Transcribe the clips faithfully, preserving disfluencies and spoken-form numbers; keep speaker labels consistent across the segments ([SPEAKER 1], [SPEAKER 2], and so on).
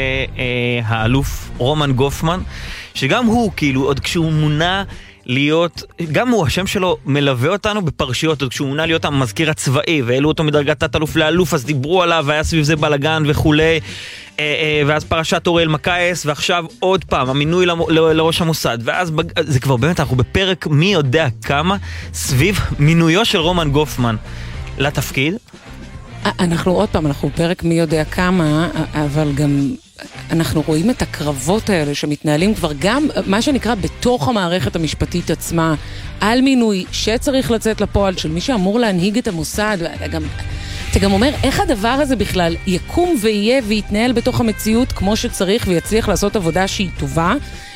[SPEAKER 1] האלוף רומן גופמן, שגם הוא, כאילו, עוד כשהוא מונה להיות, גם הוא, השם שלו מלווה אותנו בפרשיות, עוד כשהוא מונה להיות המזכיר הצבאי, והעלו אותו מדרגת תת-אלוף לאלוף, אז דיברו עליו, והיה סביב זה בלגן וכולי, ואז פרשת אוריאל מקייס, ועכשיו עוד פעם, המינוי לראש המוסד, ואז זה כבר באמת, אנחנו בפרק מי יודע כמה, סביב מינויו של רומן גופמן לתפקיד.
[SPEAKER 2] אנחנו עוד פעם, אנחנו בפרק מי יודע כמה, אבל גם אנחנו רואים את הקרבות האלה שמתנהלים כבר גם, מה שנקרא, בתוך המערכת המשפטית עצמה, על מינוי שצריך לצאת לפועל של מי שאמור להנהיג את המוסד, וגם, אתה גם אומר, איך הדבר הזה בכלל יקום ויהיה ויתנהל בתוך המציאות כמו שצריך ויצליח לעשות עבודה שהיא טובה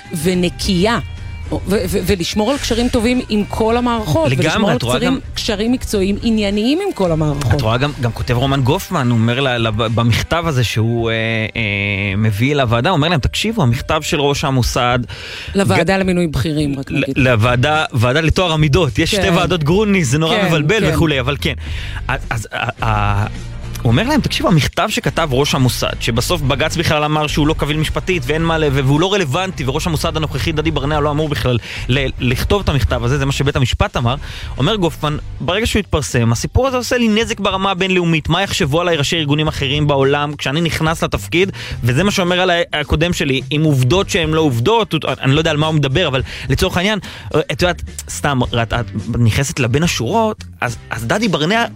[SPEAKER 2] ונקייה. ו- ו- ולשמור על קשרים טובים עם כל המערכות,
[SPEAKER 1] לגמרי,
[SPEAKER 2] ולשמור על קשרים,
[SPEAKER 1] גם...
[SPEAKER 2] קשרים מקצועיים ענייניים עם כל המערכות.
[SPEAKER 1] את רואה גם, גם כותב רומן גופמן, הוא אומר לה, לה, במכתב הזה שהוא אה, אה, מביא לוועדה, הוא אומר להם, תקשיבו, המכתב של ראש המוסד...
[SPEAKER 2] לוועדה ג... למינוי בכירים, רק נגיד.
[SPEAKER 1] לוועדה, ועדה לתואר עמידות, יש כן. שתי ועדות גרוניס, זה נורא כן, מבלבל כן. וכולי, אבל כן. אז... אז ה- הוא אומר להם, תקשיבו, המכתב שכתב ראש המוסד, שבסוף בג"ץ בכלל אמר שהוא לא קביל משפטית ואין מה לב, והוא לא רלוונטי, וראש המוסד הנוכחי דדי ברנע לא אמור בכלל ל- לכתוב את המכתב הזה, זה מה שבית המשפט אמר. אומר גופמן, ברגע שהוא התפרסם, הסיפור הזה עושה לי נזק ברמה הבינלאומית, מה יחשבו עליי ראשי ארגונים אחרים בעולם כשאני נכנס לתפקיד, וזה מה שאומר על הקודם שלי, עם עובדות שהן לא עובדות, אני לא יודע על מה הוא מדבר, אבל לצורך העניין, את יודעת, סתם, את נכנסת לבין השורות, אז, אז דדי ברנע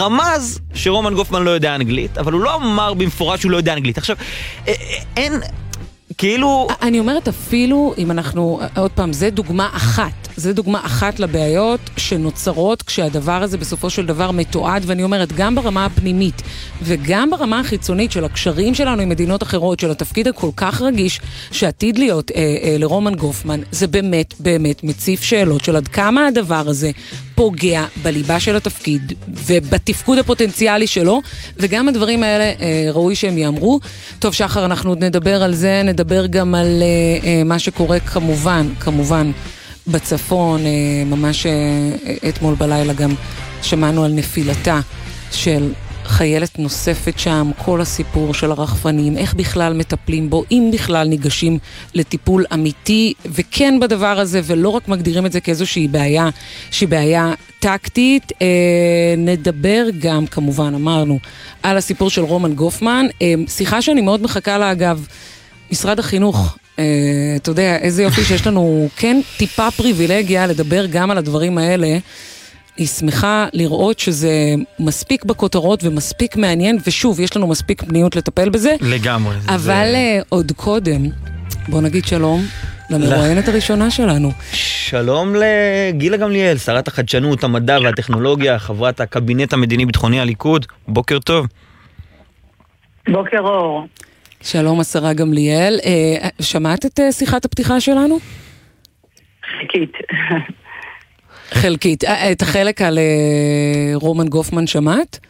[SPEAKER 1] רמז שרומן גופמן לא יודע אנגלית, אבל הוא לא אמר במפורש שהוא לא יודע אנגלית. עכשיו, אין, כאילו...
[SPEAKER 2] אני אומרת אפילו, אם אנחנו, עוד פעם, זה דוגמה אחת. זה דוגמה אחת לבעיות שנוצרות כשהדבר הזה בסופו של דבר מתועד, ואני אומרת, גם ברמה הפנימית וגם ברמה החיצונית של הקשרים שלנו עם מדינות אחרות, של התפקיד הכל כך רגיש שעתיד להיות אה, אה, לרומן גופמן, זה באמת, באמת מציף שאלות של עד כמה הדבר הזה פוגע בליבה של התפקיד ובתפקוד הפוטנציאלי שלו, וגם הדברים האלה אה, ראוי שהם יאמרו. טוב, שחר, אנחנו עוד נדבר על זה, נדבר גם על אה, אה, מה שקורה כמובן, כמובן, בצפון, ממש אתמול בלילה גם שמענו על נפילתה של חיילת נוספת שם, כל הסיפור של הרחפנים, איך בכלל מטפלים בו, אם בכלל ניגשים לטיפול אמיתי, וכן בדבר הזה, ולא רק מגדירים את זה כאיזושהי בעיה, שהיא בעיה טקטית. נדבר גם, כמובן, אמרנו, על הסיפור של רומן גופמן, שיחה שאני מאוד מחכה לה, אגב, משרד החינוך, אתה יודע, איזה יופי שיש לנו כן טיפה פריבילגיה לדבר גם על הדברים האלה. אני שמחה לראות שזה מספיק בכותרות ומספיק מעניין, ושוב, יש לנו מספיק פניות לטפל בזה.
[SPEAKER 1] לגמרי.
[SPEAKER 2] אבל זה... עוד קודם, בוא נגיד שלום למרואיינת הראשונה שלנו.
[SPEAKER 1] שלום לגילה גמליאל, שרת החדשנות, המדע והטכנולוגיה, חברת הקבינט המדיני-ביטחוני הליכוד. בוקר טוב.
[SPEAKER 3] בוקר אור.
[SPEAKER 2] שלום השרה גמליאל, שמעת את שיחת הפתיחה שלנו?
[SPEAKER 3] חלקית.
[SPEAKER 2] חלקית. את החלק על רומן גופמן שמעת?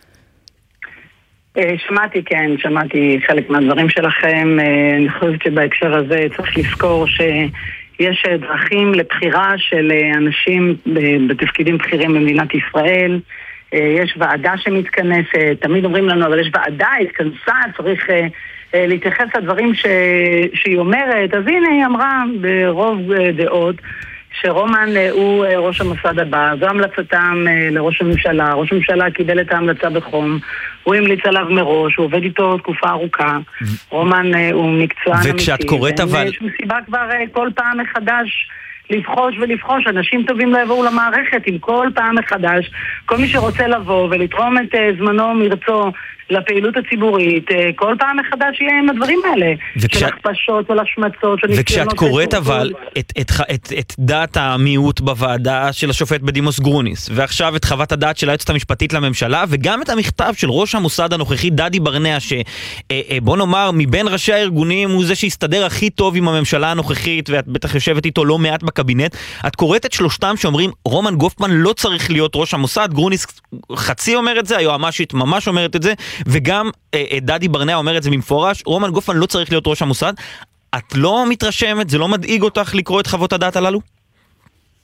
[SPEAKER 3] שמעתי, כן, שמעתי חלק מהדברים שלכם. אני חושבת שבהקשר הזה צריך לזכור שיש דרכים לבחירה של אנשים בתפקידים בכירים במדינת ישראל. יש ועדה שמתכנסת, תמיד אומרים לנו, אבל יש ועדה, התכנסה, צריך... להתייחס לדברים ש... שהיא אומרת. אז הנה היא אמרה ברוב דעות שרומן הוא ראש המוסד הבא, זו המלצתם לראש הממשלה, ראש הממשלה קיבל את ההמלצה בחום, הוא המליץ עליו מראש, הוא עובד איתו תקופה ארוכה, רומן הוא מקצוען אמיתי,
[SPEAKER 1] וכשאת קוראת אבל...
[SPEAKER 3] יש מסיבה כבר כל פעם מחדש לבחוש ולבחוש, אנשים טובים לא יבואו למערכת עם כל פעם מחדש, כל מי שרוצה לבוא ולתרום את זמנו מרצו לפעילות הציבורית, כל פעם מחדש יהיה עם הדברים האלה, וכש... של הכפשות או לשמצות.
[SPEAKER 1] וכשאת קוראת אבל את, את, את, את דעת המיעוט בוועדה של השופט בדימוס גרוניס, ועכשיו את חוות הדעת של היועצת המשפטית לממשלה, וגם את המכתב של ראש המוסד הנוכחי דדי ברנע, שבוא נאמר, מבין ראשי הארגונים הוא זה שהסתדר הכי טוב עם הממשלה הנוכחית, ואת בטח יושבת איתו לא מעט בקבינט, את קוראת את שלושתם שאומרים, רומן גופמן לא צריך להיות ראש המוסד, גרוניס חצי אומר את זה, היועמ"שית ממש אומרת את זה, וגם אה, דדי ברנע אומר את זה במפורש, רומן גופמן לא צריך להיות ראש המוסד. את לא מתרשמת, זה לא מדאיג אותך לקרוא את חוות הדעת הללו?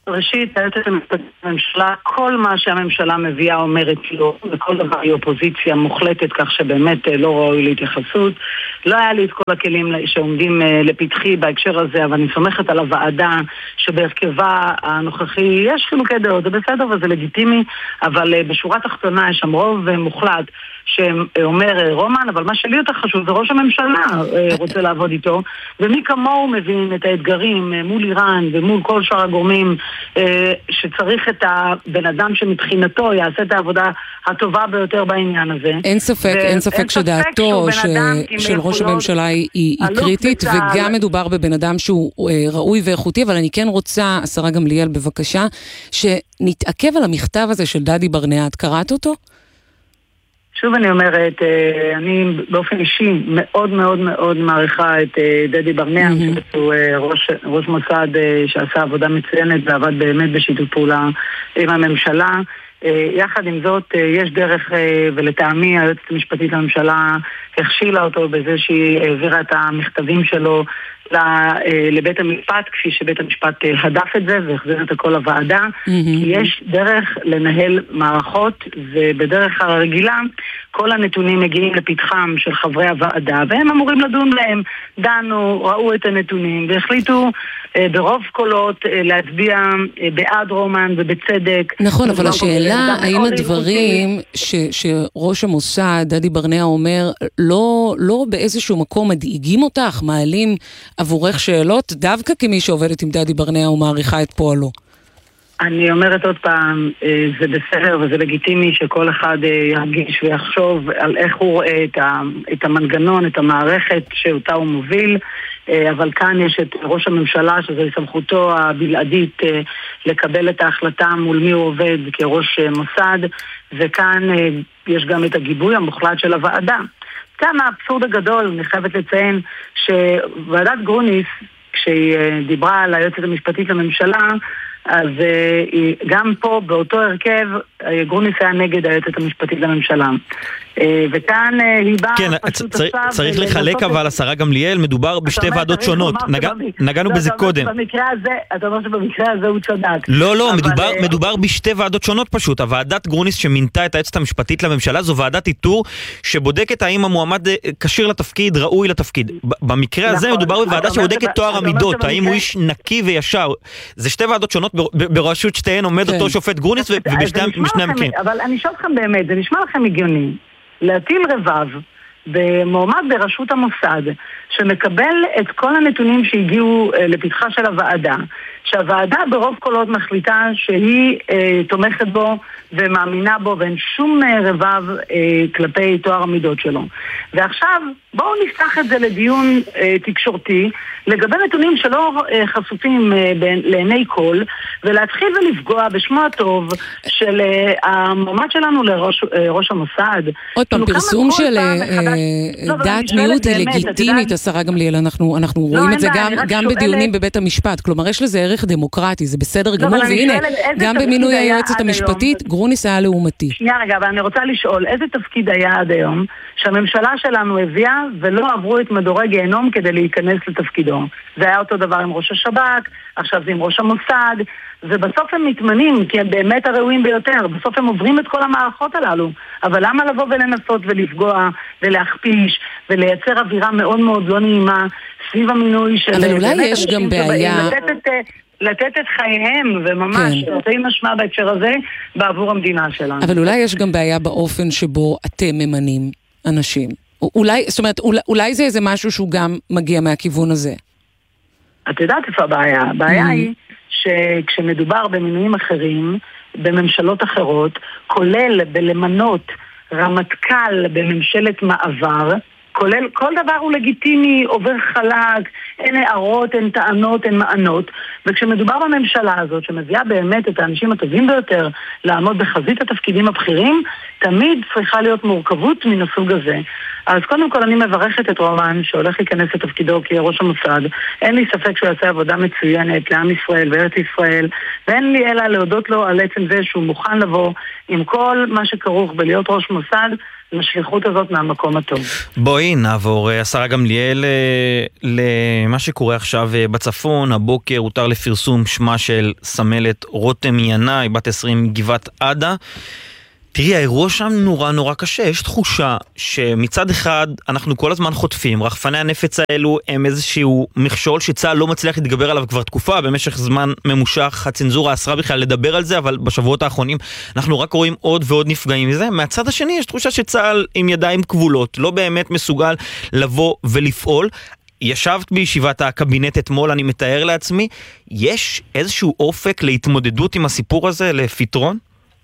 [SPEAKER 3] ראשית, היועצת המשפטית לממשלה, כל מה שהממשלה מביאה אומרת לא, וכל דבר היא אופוזיציה מוחלטת, כך שבאמת לא ראוי להתייחסות. לא היה לי את כל הכלים שעומדים לפתחי בהקשר הזה, אבל אני סומכת על הוועדה שבהרכבה הנוכחי יש חילוקי דעות, זה בסדר וזה לגיטימי, אבל בשורה תחתונה יש שם רוב מוחלט שאומר רומן, אבל מה שלי יותר חשוב זה ראש הממשלה רוצה לעבוד איתו, ומי כמוהו מבין את האתגרים מול איראן ומול כל שאר הגורמים, שצריך את הבן אדם שמבחינתו יעשה את העבודה הטובה ביותר בעניין הזה.
[SPEAKER 2] אין ספק, אין ספק שדעתו של ראש הממשלה היא קריטית, וגם מדובר בבן אדם שהוא ראוי ואיכותי, אבל אני כן רוצה, השרה גמליאל בבקשה, שנתעכב על המכתב הזה של דדי ברנע. את קראת אותו?
[SPEAKER 3] שוב אני אומרת, אני באופן אישי מאוד מאוד מאוד מעריכה את דדי ברנע, שהוא ראש, ראש מוסד שעשה עבודה מצוינת ועבד באמת בשיתוף פעולה עם הממשלה. יחד עם זאת, יש דרך, ולטעמי היועצת המשפטית לממשלה הכשילה אותו בזה שהיא העבירה את המכתבים שלו לבית המשפט, כפי שבית המשפט הדף את זה והחזיר את הכל לוועדה, כי יש דרך לנהל מערכות, ובדרך הרגילה כל הנתונים מגיעים לפתחם של חברי הוועדה, והם אמורים לדון להם. דנו, ראו את הנתונים והחליטו ברוב קולות להצביע בעד רומן ובצדק.
[SPEAKER 2] נכון, אבל השאלה, האם הדברים שראש המוסד, דדי ברנע, אומר, לא באיזשהו מקום מדאיגים אותך, מעלים עבורך שאלות, דווקא כמי שעובדת עם דדי ברנע ומעריכה את פועלו?
[SPEAKER 3] אני אומרת עוד פעם, זה בסדר וזה לגיטימי שכל אחד ירגיש ויחשוב על איך הוא רואה את המנגנון, את המערכת שאותה הוא מוביל, אבל כאן יש את ראש הממשלה, שזו סמכותו הבלעדית לקבל את ההחלטה מול מי הוא עובד כראש מוסד, וכאן יש גם את הגיבוי המוחלט של הוועדה. כאן האבסורד הגדול, אני חייבת לציין שוועדת גרוניס, כשהיא דיברה על היועצת המשפטית לממשלה, אז גם פה באותו הרכב גרוניס היה נגד היועצת המשפטית לממשלה, וכאן היא באה
[SPEAKER 1] כן, צריך לחלק, אבל השרה גמליאל, מדובר בשתי ועדות שונות, נגענו בזה קודם.
[SPEAKER 3] במקרה הזה, אתה אומר שבמקרה הזה הוא צדק.
[SPEAKER 1] לא, לא, מדובר בשתי ועדות שונות פשוט. הוועדת גרוניס שמינתה את היועצת המשפטית לממשלה זו ועדת איתור שבודקת האם המועמד כשיר לתפקיד, ראוי לתפקיד. במקרה הזה מדובר בוועדה שבודקת תואר המידות, האם הוא איש נקי וישר. זה שתי ועדות שונות, בראשות שתיהן עומד אותו שופט גרוניס ובשני המקרים.
[SPEAKER 3] אבל אני שואל לכם באמת, זה נשמע לכם הגיוני להטיל רבב במועמד בראשות המוסד שמקבל את כל הנתונים שהגיעו לפתחה של הוועדה, שהוועדה ברוב קולות מחליטה שהיא אה, תומכת בו ומאמינה בו, ואין שום רבב אה, כלפי תואר המידות שלו. ועכשיו בואו נפתח את זה לדיון אה, תקשורתי לגבי נתונים שלא אה, חשופים אה, בין, לעיני כל, ולהתחיל ולפגוע בשמו הטוב של אה, המועמד שלנו לראש אה, ראש המוסד.
[SPEAKER 2] עוד פעם, פרסום של אה, לא, דעת מיעוט היא לגיטימית, השרה גמליאל, אנחנו, אנחנו לא, רואים את זה גם, גם בדיונים בבית המשפט, כלומר יש לזה ערך דמוקרטי, זה בסדר גמור, והנה, גם במינוי היועצת המשפטית, גרוניס היה לעומתי.
[SPEAKER 3] שנייה רגע, אבל אני רוצה לשאול, איזה תפקיד היה עד היום שהממשלה שלנו הביאה ולא עברו את מדורי גיהנום כדי להיכנס לתפקידו? זה היה אותו דבר עם ראש השב"כ, עכשיו זה עם ראש המוסד, ובסוף הם מתמנים, כי הם באמת הראויים ביותר, בסוף הם עוברים את כל המערכות הללו, אבל למה לבוא ולנסות ולפגוע ולהכפיש ולייצר אווירה מאוד מאוד לא נעימה סביב המינוי של...
[SPEAKER 2] אבל אולי יש גם בעיה...
[SPEAKER 3] לתת את... לתת את חייהם, וממש נותנים משמע בהקשר הזה בעבור המדינה שלנו.
[SPEAKER 2] אבל אולי יש גם בעיה באופן שבו אתם ממנים אנשים. אולי, זאת אומרת, אולי, אולי זה איזה משהו שהוא גם מגיע מהכיוון הזה.
[SPEAKER 3] את יודעת איפה הבעיה? הבעיה היא שכשמדובר במינויים אחרים, בממשלות אחרות, כולל בלמנות רמטכ"ל בממשלת מעבר, כולל, כל דבר הוא לגיטימי, עובר חלק, אין הערות, אין טענות, אין מענות, וכשמדובר בממשלה הזאת, שמביאה באמת את האנשים הטובים ביותר לעמוד בחזית התפקידים הבכירים, תמיד צריכה להיות מורכבות מן הסוג הזה. אז קודם כל אני מברכת את רומן שהולך להיכנס לתפקידו כראש המוסד. אין לי ספק שהוא יעשה עבודה מצוינת לעם ישראל וארץ ישראל, ואין לי אלא להודות לו על עצם זה שהוא מוכן לבוא עם כל מה שכרוך בלהיות ראש מוסד לשליחות הזאת מהמקום הטוב.
[SPEAKER 1] בואי נעבור, השרה גמליאל, למה שקורה עכשיו בצפון. הבוקר הותר לפרסום שמה של סמלת רותם ינאי, בת עשרים, גבעת עדה. תראי, האירוע שם נורא נורא קשה. יש תחושה שמצד אחד אנחנו כל הזמן חוטפים. רחפני הנפץ האלו הם איזשהו מכשול שצה"ל לא מצליח להתגבר עליו כבר תקופה. במשך זמן ממושך הצנזורה אסרה בכלל לדבר על זה, אבל בשבועות האחרונים אנחנו רק רואים עוד ועוד נפגעים מזה. מהצד השני יש תחושה שצה"ל עם ידיים כבולות, לא באמת מסוגל לבוא ולפעול. ישבת בישיבת הקבינט אתמול, אני מתאר לעצמי. יש איזשהו אופק להתמודדות עם הסיפור הזה, לפתרון?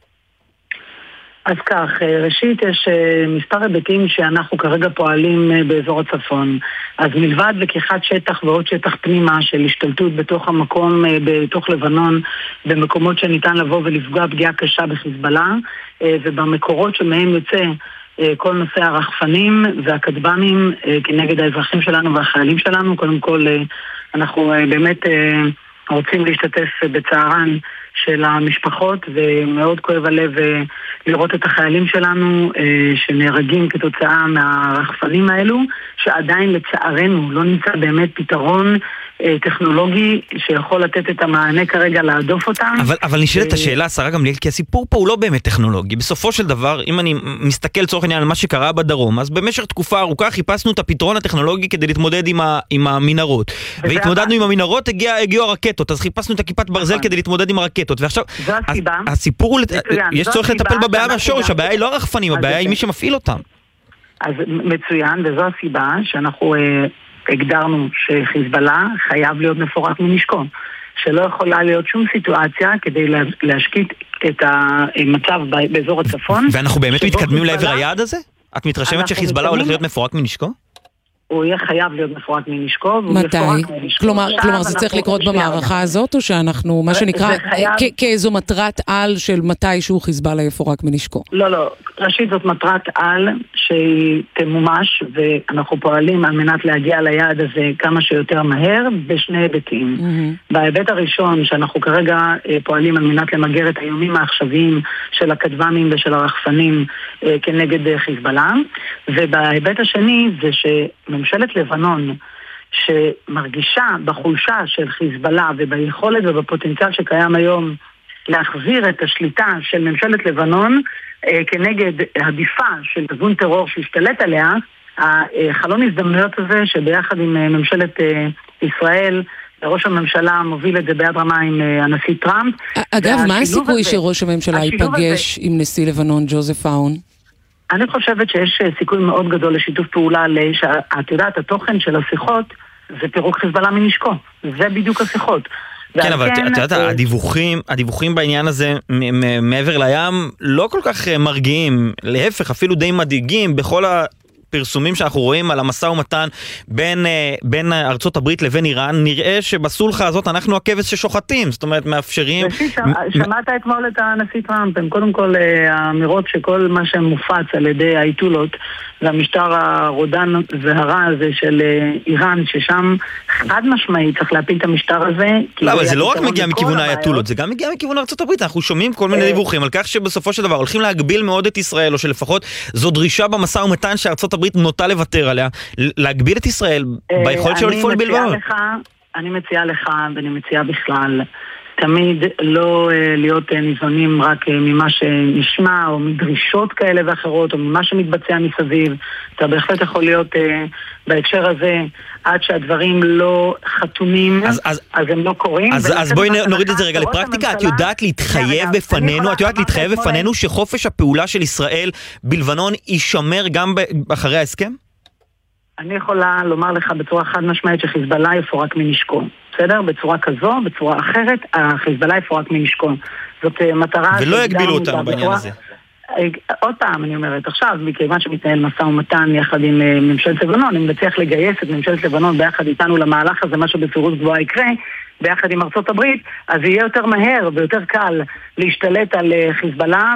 [SPEAKER 3] אז כך, ראשית יש מספר היבטים שאנחנו כרגע פועלים באזור הצפון. אז מלבד לקיחת שטח ועוד שטח פנימה של השתלטות בתוך המקום, בתוך לבנון, במקומות שניתן לבוא ולפגוע פגיעה קשה בחיזבאללה, ובמקורות שמהם יוצא כל נושא הרחפנים והכטב"מים כנגד האזרחים שלנו והחיילים שלנו. קודם כל אנחנו באמת רוצים להשתתף בצערן של המשפחות, ומאוד כואב הלב לראות את החיילים שלנו שנהרגים כתוצאה מהרחפנים האלו, שעדיין לצערנו לא נמצא באמת פתרון טכנולוגי שיכול לתת את המענה כרגע להדוף אותם.
[SPEAKER 1] אבל, אבל נשאלת השאלה, שרה גמליאל, כי הסיפור פה הוא לא באמת טכנולוגי. בסופו של דבר, אם אני מסתכל צורך העניין על מה שקרה בדרום, אז במשך תקופה ארוכה חיפשנו את הפתרון הטכנולוגי כדי להתמודד עם, ה, עם המנהרות. והתמודדנו עם המנהרות, הגיע, הגיעו הרקטות, אז חיפשנו את הכיפת ברזל כדי להתמודד עם הרקטות. ועכשיו, הסיפור הוא, יש צורך לטפל בבעיה מהשורש, הבעיה היא לא הרחפנים, הבעיה היא מי שמפעיל אותם.
[SPEAKER 3] אז מצוין, וזו הסיבה שאנחנו הגדרנו שחיזבאללה חייב להיות מפורק מנשקו, שלא יכולה להיות שום סיטואציה כדי להשקיט את המצב באזור הצפון.
[SPEAKER 1] ואנחנו באמת מתקדמים לעבר היעד הזה? את מתרשמת שחיזבאללה הולך להיות מפורק מנשקו?
[SPEAKER 3] הוא יהיה חייב להיות מפורק מנשקו.
[SPEAKER 2] מתי? כלומר, כלומר זה צריך לקרות במערכה הזאת, או שאנחנו, מה שנקרא, כאיזו מטרת על של מתישהו חיזבאללה יפורק מנשקו?
[SPEAKER 3] לא, לא. ראשית זאת מטרת על שהיא תמומש, ואנחנו פועלים על מנת להגיע ליעד הזה כמה שיותר מהר, בשני היבטים. בהיבט הראשון, שאנחנו כרגע פועלים על מנת למגר את האיומים העכשוויים של הכטב"מים ושל הרחפנים כנגד חיזבאללה, ובהיבט השני זה ש ממשלת לבנון שמרגישה בחולשה של חיזבאללה וביכולת ובפוטנציאל שקיים היום להחזיר את השליטה של ממשלת לבנון אה, כנגד הדיפה של ארגון טרור שהשתלט עליה, החלון הזדמנויות הזה שביחד עם אה, ממשלת אה, ישראל, ראש הממשלה מוביל את זה ביד רמה עם אה, הנשיא טראמפ.
[SPEAKER 2] אגב, מה הסיכוי הזה, שראש הממשלה ייפגש הזה, עם נשיא לבנון ג'וזף אאון?
[SPEAKER 3] אני חושבת שיש סיכוי מאוד גדול לשיתוף פעולה, שאת יודעת, התוכן של השיחות זה פירוק חיזבאללה מנשקו. זה בדיוק השיחות.
[SPEAKER 1] כן, אבל את יודעת, הדיווחים, הדיווחים בעניין הזה מעבר לים לא כל כך מרגיעים, להפך, אפילו די מדאיגים בכל ה... פרסומים שאנחנו רואים על המשא ומתן בין, בין ארצות הברית לבין איראן, נראה שבסולחה הזאת אנחנו הכבש ששוחטים, זאת אומרת מאפשרים...
[SPEAKER 3] שמעת אתמול את הנשיא טראמפ, הם קודם כל האמירות שכל מה שמופץ על ידי האייתולות, והמשטר הרודן והרע הזה של איראן, ששם חד משמעית צריך להפיל את המשטר הזה.
[SPEAKER 1] לא, אבל זה לא רק מגיע מכיוון האייתולות, זה גם מגיע מכיוון ארצות הברית, אנחנו שומעים כל מיני דיווחים על כך שבסופו של דבר הולכים להגביל מאוד את ישראל, או שלפחות זו דרישה במשא ומתן שארצות הברית נוטה לוותר עליה, להגביל את ישראל ביכולת שלו לפעול בלבד.
[SPEAKER 3] אני מציעה לך ואני מציעה בכלל תמיד לא להיות ניזונים רק ממה שנשמע או מדרישות כאלה ואחרות או ממה שמתבצע מסביב. אתה בהחלט יכול להיות בהקשר הזה עד שהדברים לא חתומים, אז, אז, אז הם לא קורים.
[SPEAKER 1] אז, אז בואי נוריד את זה רגע לפרקטיקה. את יודעת להתחייב בפנינו, את יודעת להתחייב בפנינו שחופש הפעולה של ישראל בלבנון יישמר גם אחרי ההסכם?
[SPEAKER 3] אני יכולה לומר לך בצורה חד משמעית שחיזבאללה יפורק מנשקו. בסדר? בצורה כזו, בצורה אחרת, החיזבאללה יפורק מנשקו. זאת מטרה...
[SPEAKER 1] ולא יגבילו אותנו בעניין הזה.
[SPEAKER 3] עוד פעם אני אומרת, עכשיו, מכיוון שמתנהל משא ומתן יחד עם ממשלת לבנון, אם נצליח לגייס את ממשלת לבנון ביחד איתנו למהלך הזה, מה שבפירוש גבוהה יקרה, ביחד עם ארצות הברית, אז יהיה יותר מהר ויותר קל להשתלט על חיזבאללה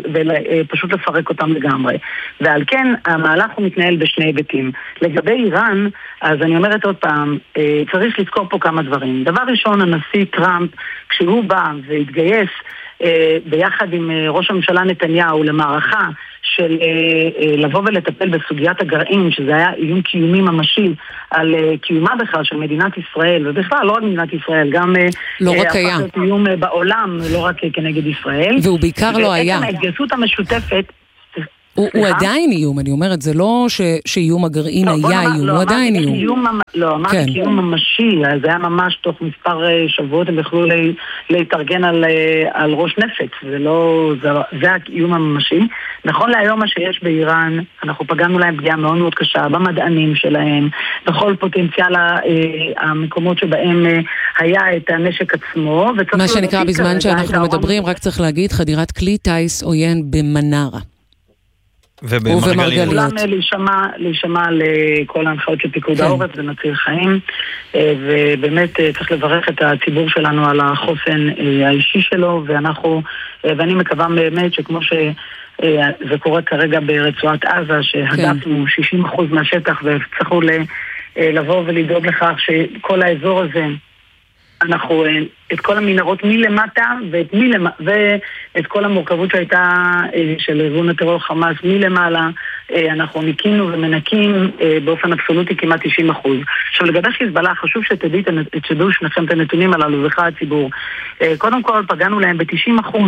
[SPEAKER 3] ופשוט לפרק אותם לגמרי. ועל כן, המהלך הוא מתנהל בשני היבטים. לגבי איראן, אז אני אומרת עוד פעם, צריך לזכור פה כמה דברים. דבר ראשון, הנשיא טראמפ, כשהוא בא והתגייס ביחד עם ראש הממשלה נתניהו למערכה של לבוא ולטפל בסוגיית הגרעין, שזה היה איום קיומי ממשי על קיומה בכלל של מדינת ישראל, ובכלל לא רק מדינת ישראל, גם
[SPEAKER 2] לא רק היה.
[SPEAKER 3] איום בעולם, לא רק כנגד ישראל.
[SPEAKER 2] והוא בעיקר לא היה.
[SPEAKER 3] ובעצם ההתגייסות המשותפת,
[SPEAKER 2] הוא, הוא עדיין איום, אני אומרת, זה לא ש, שאיום הגרעין לא, היה איום, לא, הוא עדיין איום.
[SPEAKER 3] איום. לא, אמרתי כן. איום ממשי, זה היה ממש תוך מספר שבועות, הם יכלו להתארגן על, על ראש נפץ, זה לא, זה, זה האיום הממשי. נכון להיום מה שיש באיראן, אנחנו פגענו להם פגיעה מאוד מאוד קשה, במדענים שלהם, בכל פוטנציאל המקומות שבהם היה את הנשק עצמו.
[SPEAKER 2] מה שנקרא בזמן שאנחנו מדברים, רק צריך להגיד, חדירת כלי טייס עוין במנרה.
[SPEAKER 1] ובמרגליות.
[SPEAKER 3] כולם להישמע לכל ההנחיות של פיקוד העורף, זה מציל חיים, ובאמת צריך לברך את הציבור שלנו על החוסן האישי שלו, ואנחנו, ואני מקווה באמת שכמו שזה קורה כרגע ברצועת עזה, שהדפנו שישים אחוז מהשטח, וצריכו לבוא ולדאוג לכך שכל האזור הזה, אנחנו את כל המנהרות מלמטה ואת, מלמ... ואת כל המורכבות שהייתה של ארגון הטרור חמאס מלמעלה, אנחנו ניקינו ומנקים באופן אבסולוטי כמעט תשעים אחוז. עכשיו לגבי חיזבאללה, חשוב שתדעו שניכם את הנתונים הללו וכך הציבור. קודם כל פגענו להם ב-תשעים אחוז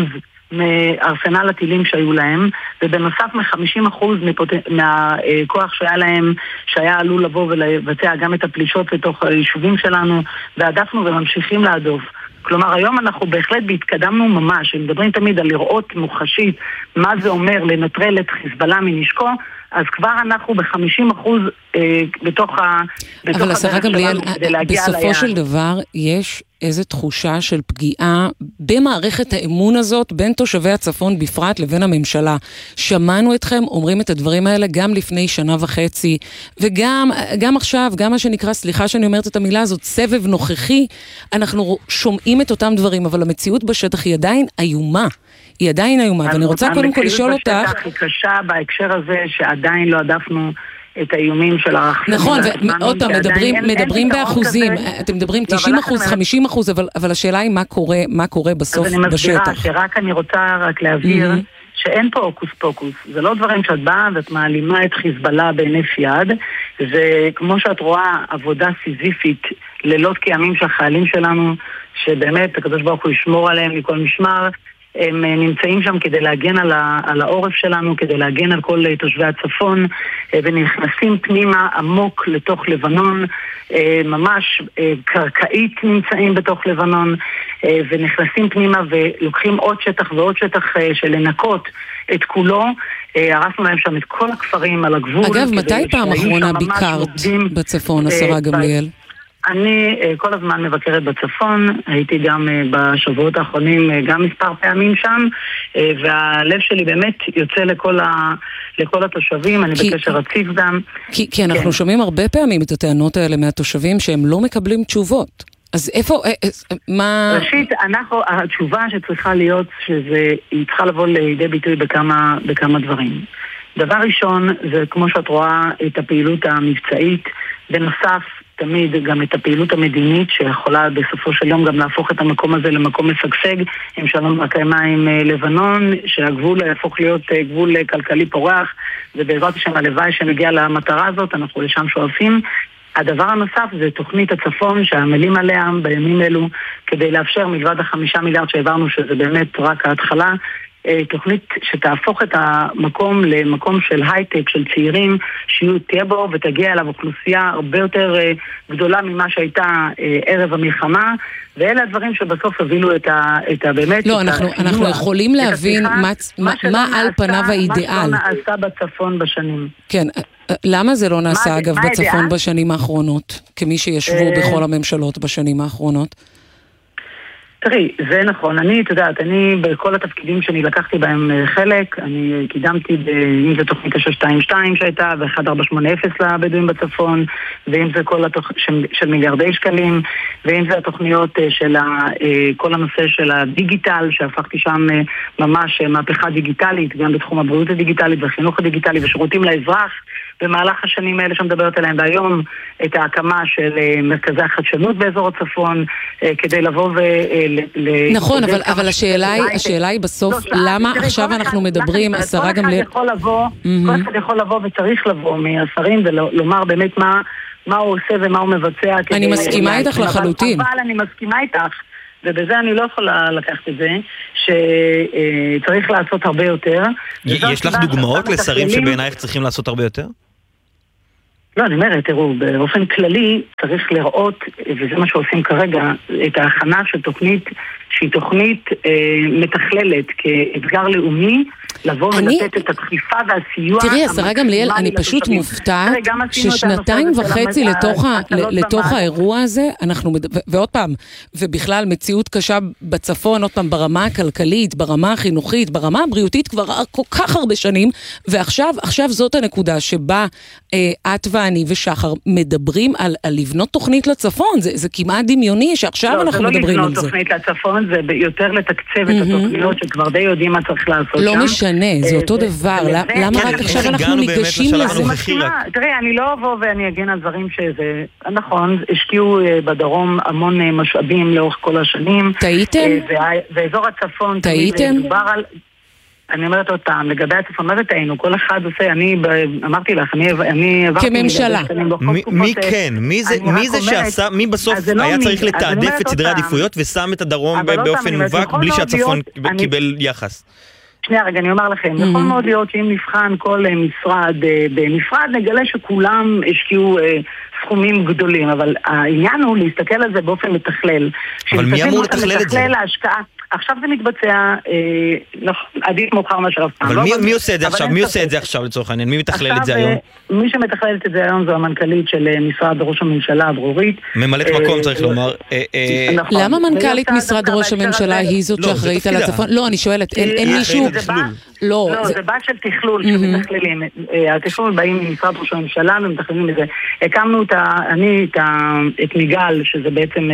[SPEAKER 3] מארסנל הטילים שהיו להם, ובנוסף מ-חמישים אחוז מפוט... מהכוח שהיה להם, שהיה עלול לבוא ולבצע גם את הפלישות לתוך היישובים שלנו, ועדפנו וממשיכים להדוף. כלומר, היום אנחנו בהחלט בהתקדמנו ממש, הם מדברים תמיד על לראות מוחשית מה זה אומר לנטרל את חיזבאללה מנשקו, אז כבר אנחנו ב-חמישים אחוז אה, בתוך ה...
[SPEAKER 2] אבל השרה גמליאל, בסופו של דבר יש איזו תחושה של פגיעה במערכת האמון הזאת בין תושבי הצפון בפרט לבין הממשלה. שמענו אתכם אומרים את הדברים האלה גם לפני שנה וחצי, וגם גם עכשיו, גם מה שנקרא, סליחה שאני אומרת את המילה הזאת, סבב נוכחי, אנחנו שומעים את אותם דברים, אבל המציאות בשטח היא עדיין איומה. היא עדיין איומה, ואני רוצה קודם כל לשאול אותך...
[SPEAKER 3] המציאות בשטח היא קשה בהקשר הזה שעדיין לא עדפנו את האיומים של הרחפנים.
[SPEAKER 2] נכון, ועוד פעם, מדברים באחוזים, אתם מדברים תשעים אחוז, חמישים אחוז, אבל השאלה היא מה קורה בסוף בשטח.
[SPEAKER 3] אז אני מסבירה שרק אני רוצה רק להבהיר שאין פה אוקוס פוקוס. זה לא דברים שאת באה ואת מעלימה את חיזבאללה בהינף יד, זה כמו שאת רואה עבודה סיזיפית לילות כימים של החיילים שלנו, שבאמת הקדוש ברוך הוא ישמור עליהם מכל משמר, הם נמצאים שם כדי להגן על, ה, על העורף שלנו, כדי להגן על כל תושבי הצפון, ונכנסים פנימה עמוק לתוך לבנון, ממש קרקעית נמצאים בתוך לבנון, ונכנסים פנימה ולוקחים עוד שטח ועוד שטח של לנקות את כולו. הרסנו להם שם את כל הכפרים על הגבול.
[SPEAKER 2] אגב, מתי פעם אחרונה ביקרת בצפון, השרה גמליאל?
[SPEAKER 3] אני כל הזמן מבקרת בצפון, הייתי גם בשבועות האחרונים גם מספר פעמים שם, והלב שלי באמת יוצא לכל, ה, לכל התושבים, אני כי, בקשר רציף גם.
[SPEAKER 2] כי, כי אנחנו כן. שומעים הרבה פעמים את הטענות האלה מהתושבים שהם לא מקבלים תשובות. אז איפה, מה...
[SPEAKER 3] ראשית, אנחנו, התשובה שצריכה להיות, שזה, היא צריכה לבוא לידי ביטוי בכמה, בכמה דברים. דבר ראשון, זה כמו שאת רואה את הפעילות המבצעית, בנוסף, תמיד גם את הפעילות המדינית שיכולה בסופו של יום גם להפוך את המקום הזה למקום משגשג, עם שלום הקיימה עם לבנון, שהגבול יהפוך להיות גבול כלכלי פורח, ובעזרת השם הלוואי שנגיע למטרה הזאת, אנחנו לשם שואפים. הדבר הנוסף זה תוכנית הצפון שעמלים עליה בימים אלו, כדי לאפשר מלבד החמישה מיליארד שהעברנו, שזה באמת רק ההתחלה, תוכנית שתהפוך את המקום למקום של הייטק, של צעירים, שתהיה בו ותגיע אליו אוכלוסייה הרבה יותר גדולה ממה שהייתה ערב המלחמה, ואלה הדברים שבסוף הובילו את ה, את ה, באמת...
[SPEAKER 2] לא, אנחנו,
[SPEAKER 3] החיוע,
[SPEAKER 2] אנחנו יכולים להבין מה, מה, מה, מה על פניו האידיאל. מה
[SPEAKER 3] שלא נעשה בצפון בשנים.
[SPEAKER 2] כן, למה זה לא נעשה אגב בצפון בשנים האחרונות, כמי שישבו בכל הממשלות בשנים האחרונות?
[SPEAKER 3] תראי, זה נכון, אני, את יודעת, אני בכל התפקידים שאני לקחתי בהם חלק, אני קידמתי, אם זה תוכנית שש שתיים שתיים שהייתה, ו-אחת ארבע שמונה אפס לבדואים בצפון, ואם זה כל התוכנית של מיליארדי שקלים, ואם זה התוכניות של כל הנושא של הדיגיטל, שהפכתי שם ממש מהפכה דיגיטלית, גם בתחום הבריאות הדיגיטלית והחינוך הדיגיטלי ושירותים לאזרח, במהלך השנים האלה שמדברת עליהם, והיום את ההקמה של מרכזי החדשנות באזור הצפון, כדי לבוא ו...
[SPEAKER 2] נכון, אבל, אבל השאלה היא, השאלה היא בסוף, לא, למה תראי, עכשיו אנחנו אחד, מדברים, השרה גם...
[SPEAKER 3] כל אחד יכול לבוא, mm-hmm. כל אחד יכול לבוא וצריך לבוא מהשרים ולומר באמת מה, מה הוא עושה ומה הוא מבצע.
[SPEAKER 2] אני מסכימה איתך לחלוטין.
[SPEAKER 3] אבל אני מסכימה איתך, ובזה אני לא יכולה לקחת את זה, שצריך לעשות הרבה יותר.
[SPEAKER 1] יש לך דוגמאות לשרים שבעינייך צריכים לעשות הרבה יותר?
[SPEAKER 3] לא, אני אומרת, תראו, באופן כללי צריך לראות, וזה מה שעושים כרגע, את ההכנה של תוכנית שהיא תוכנית אה, מתכללת כאתגר לאומי, לבוא אני... ולתת את הדחיפה והסיוע.
[SPEAKER 2] תראי, השרה גמליאל, אני פשוט מופתעת ששנתיים וחצי לתוך, ה... לתוך האירוע הזה, אנחנו מד... ו... ועוד פעם, ובכלל מציאות קשה בצפון, עוד פעם ברמה הכלכלית, ברמה החינוכית, ברמה הבריאותית כבר כל כך הרבה שנים, ועכשיו עכשיו זאת הנקודה שבה אה, את ואני ושחר מדברים על, על לבנות תוכנית לצפון, זה, זה כמעט דמיוני שעכשיו לא, אנחנו מדברים על זה.
[SPEAKER 3] לא, זה לא לבנות תוכנית לצפון, זה יותר לתקצב את התוכניות שכבר די יודעים מה צריך לעשות שם.
[SPEAKER 2] לא משנה, זה אותו דבר. למה רק עכשיו אנחנו ניגשים לזה?
[SPEAKER 3] תראי, אני לא אבוא ואני אגן על דברים שזה... נכון, השקיעו בדרום המון משאבים לאורך כל השנים.
[SPEAKER 2] טעיתם?
[SPEAKER 3] ואזור הצפון...
[SPEAKER 2] טעיתם?
[SPEAKER 3] אני אומרת עוד פעם, לגבי הצפון, מה זה טעינו? כל אחד עושה, אני אמרתי לך, אני...
[SPEAKER 2] כממשלה.
[SPEAKER 1] מי כן? מי זה שעשה, מי בסוף היה צריך לתעדף את סדרי העדיפויות ושם את הדרום באופן מובהק בלי שהצפון קיבל יחס?
[SPEAKER 3] שנייה, רגע, אני אומר לכם, יכול מאוד להיות שאם נבחן כל משרד בנפרד, נגלה שכולם השקיעו סכומים גדולים, אבל העניין הוא להסתכל על זה באופן מתכלל.
[SPEAKER 1] אבל מי אמור לתכלל את זה?
[SPEAKER 3] עכשיו זה מתבצע, עדיף מאוחר מאשר אף פעם.
[SPEAKER 1] אבל מי עושה את זה עכשיו? מי עושה את זה עכשיו לצורך העניין? מי מתכלל את זה היום?
[SPEAKER 3] מי שמתכללת את זה היום זו המנכ"לית של משרד ראש הממשלה, ברורית.
[SPEAKER 1] ממלאת מקום צריך לומר.
[SPEAKER 2] למה מנכ"לית משרד ראש הממשלה היא זאת שאחראית על הצפון? לא, אני שואלת, אין מישהו...
[SPEAKER 3] לא, זה בת של תכלול שמתכללים. התכלול באים ממשרד ראש הממשלה ומתכללים את זה. הקמנו אני את מיגל, שזה בעצם...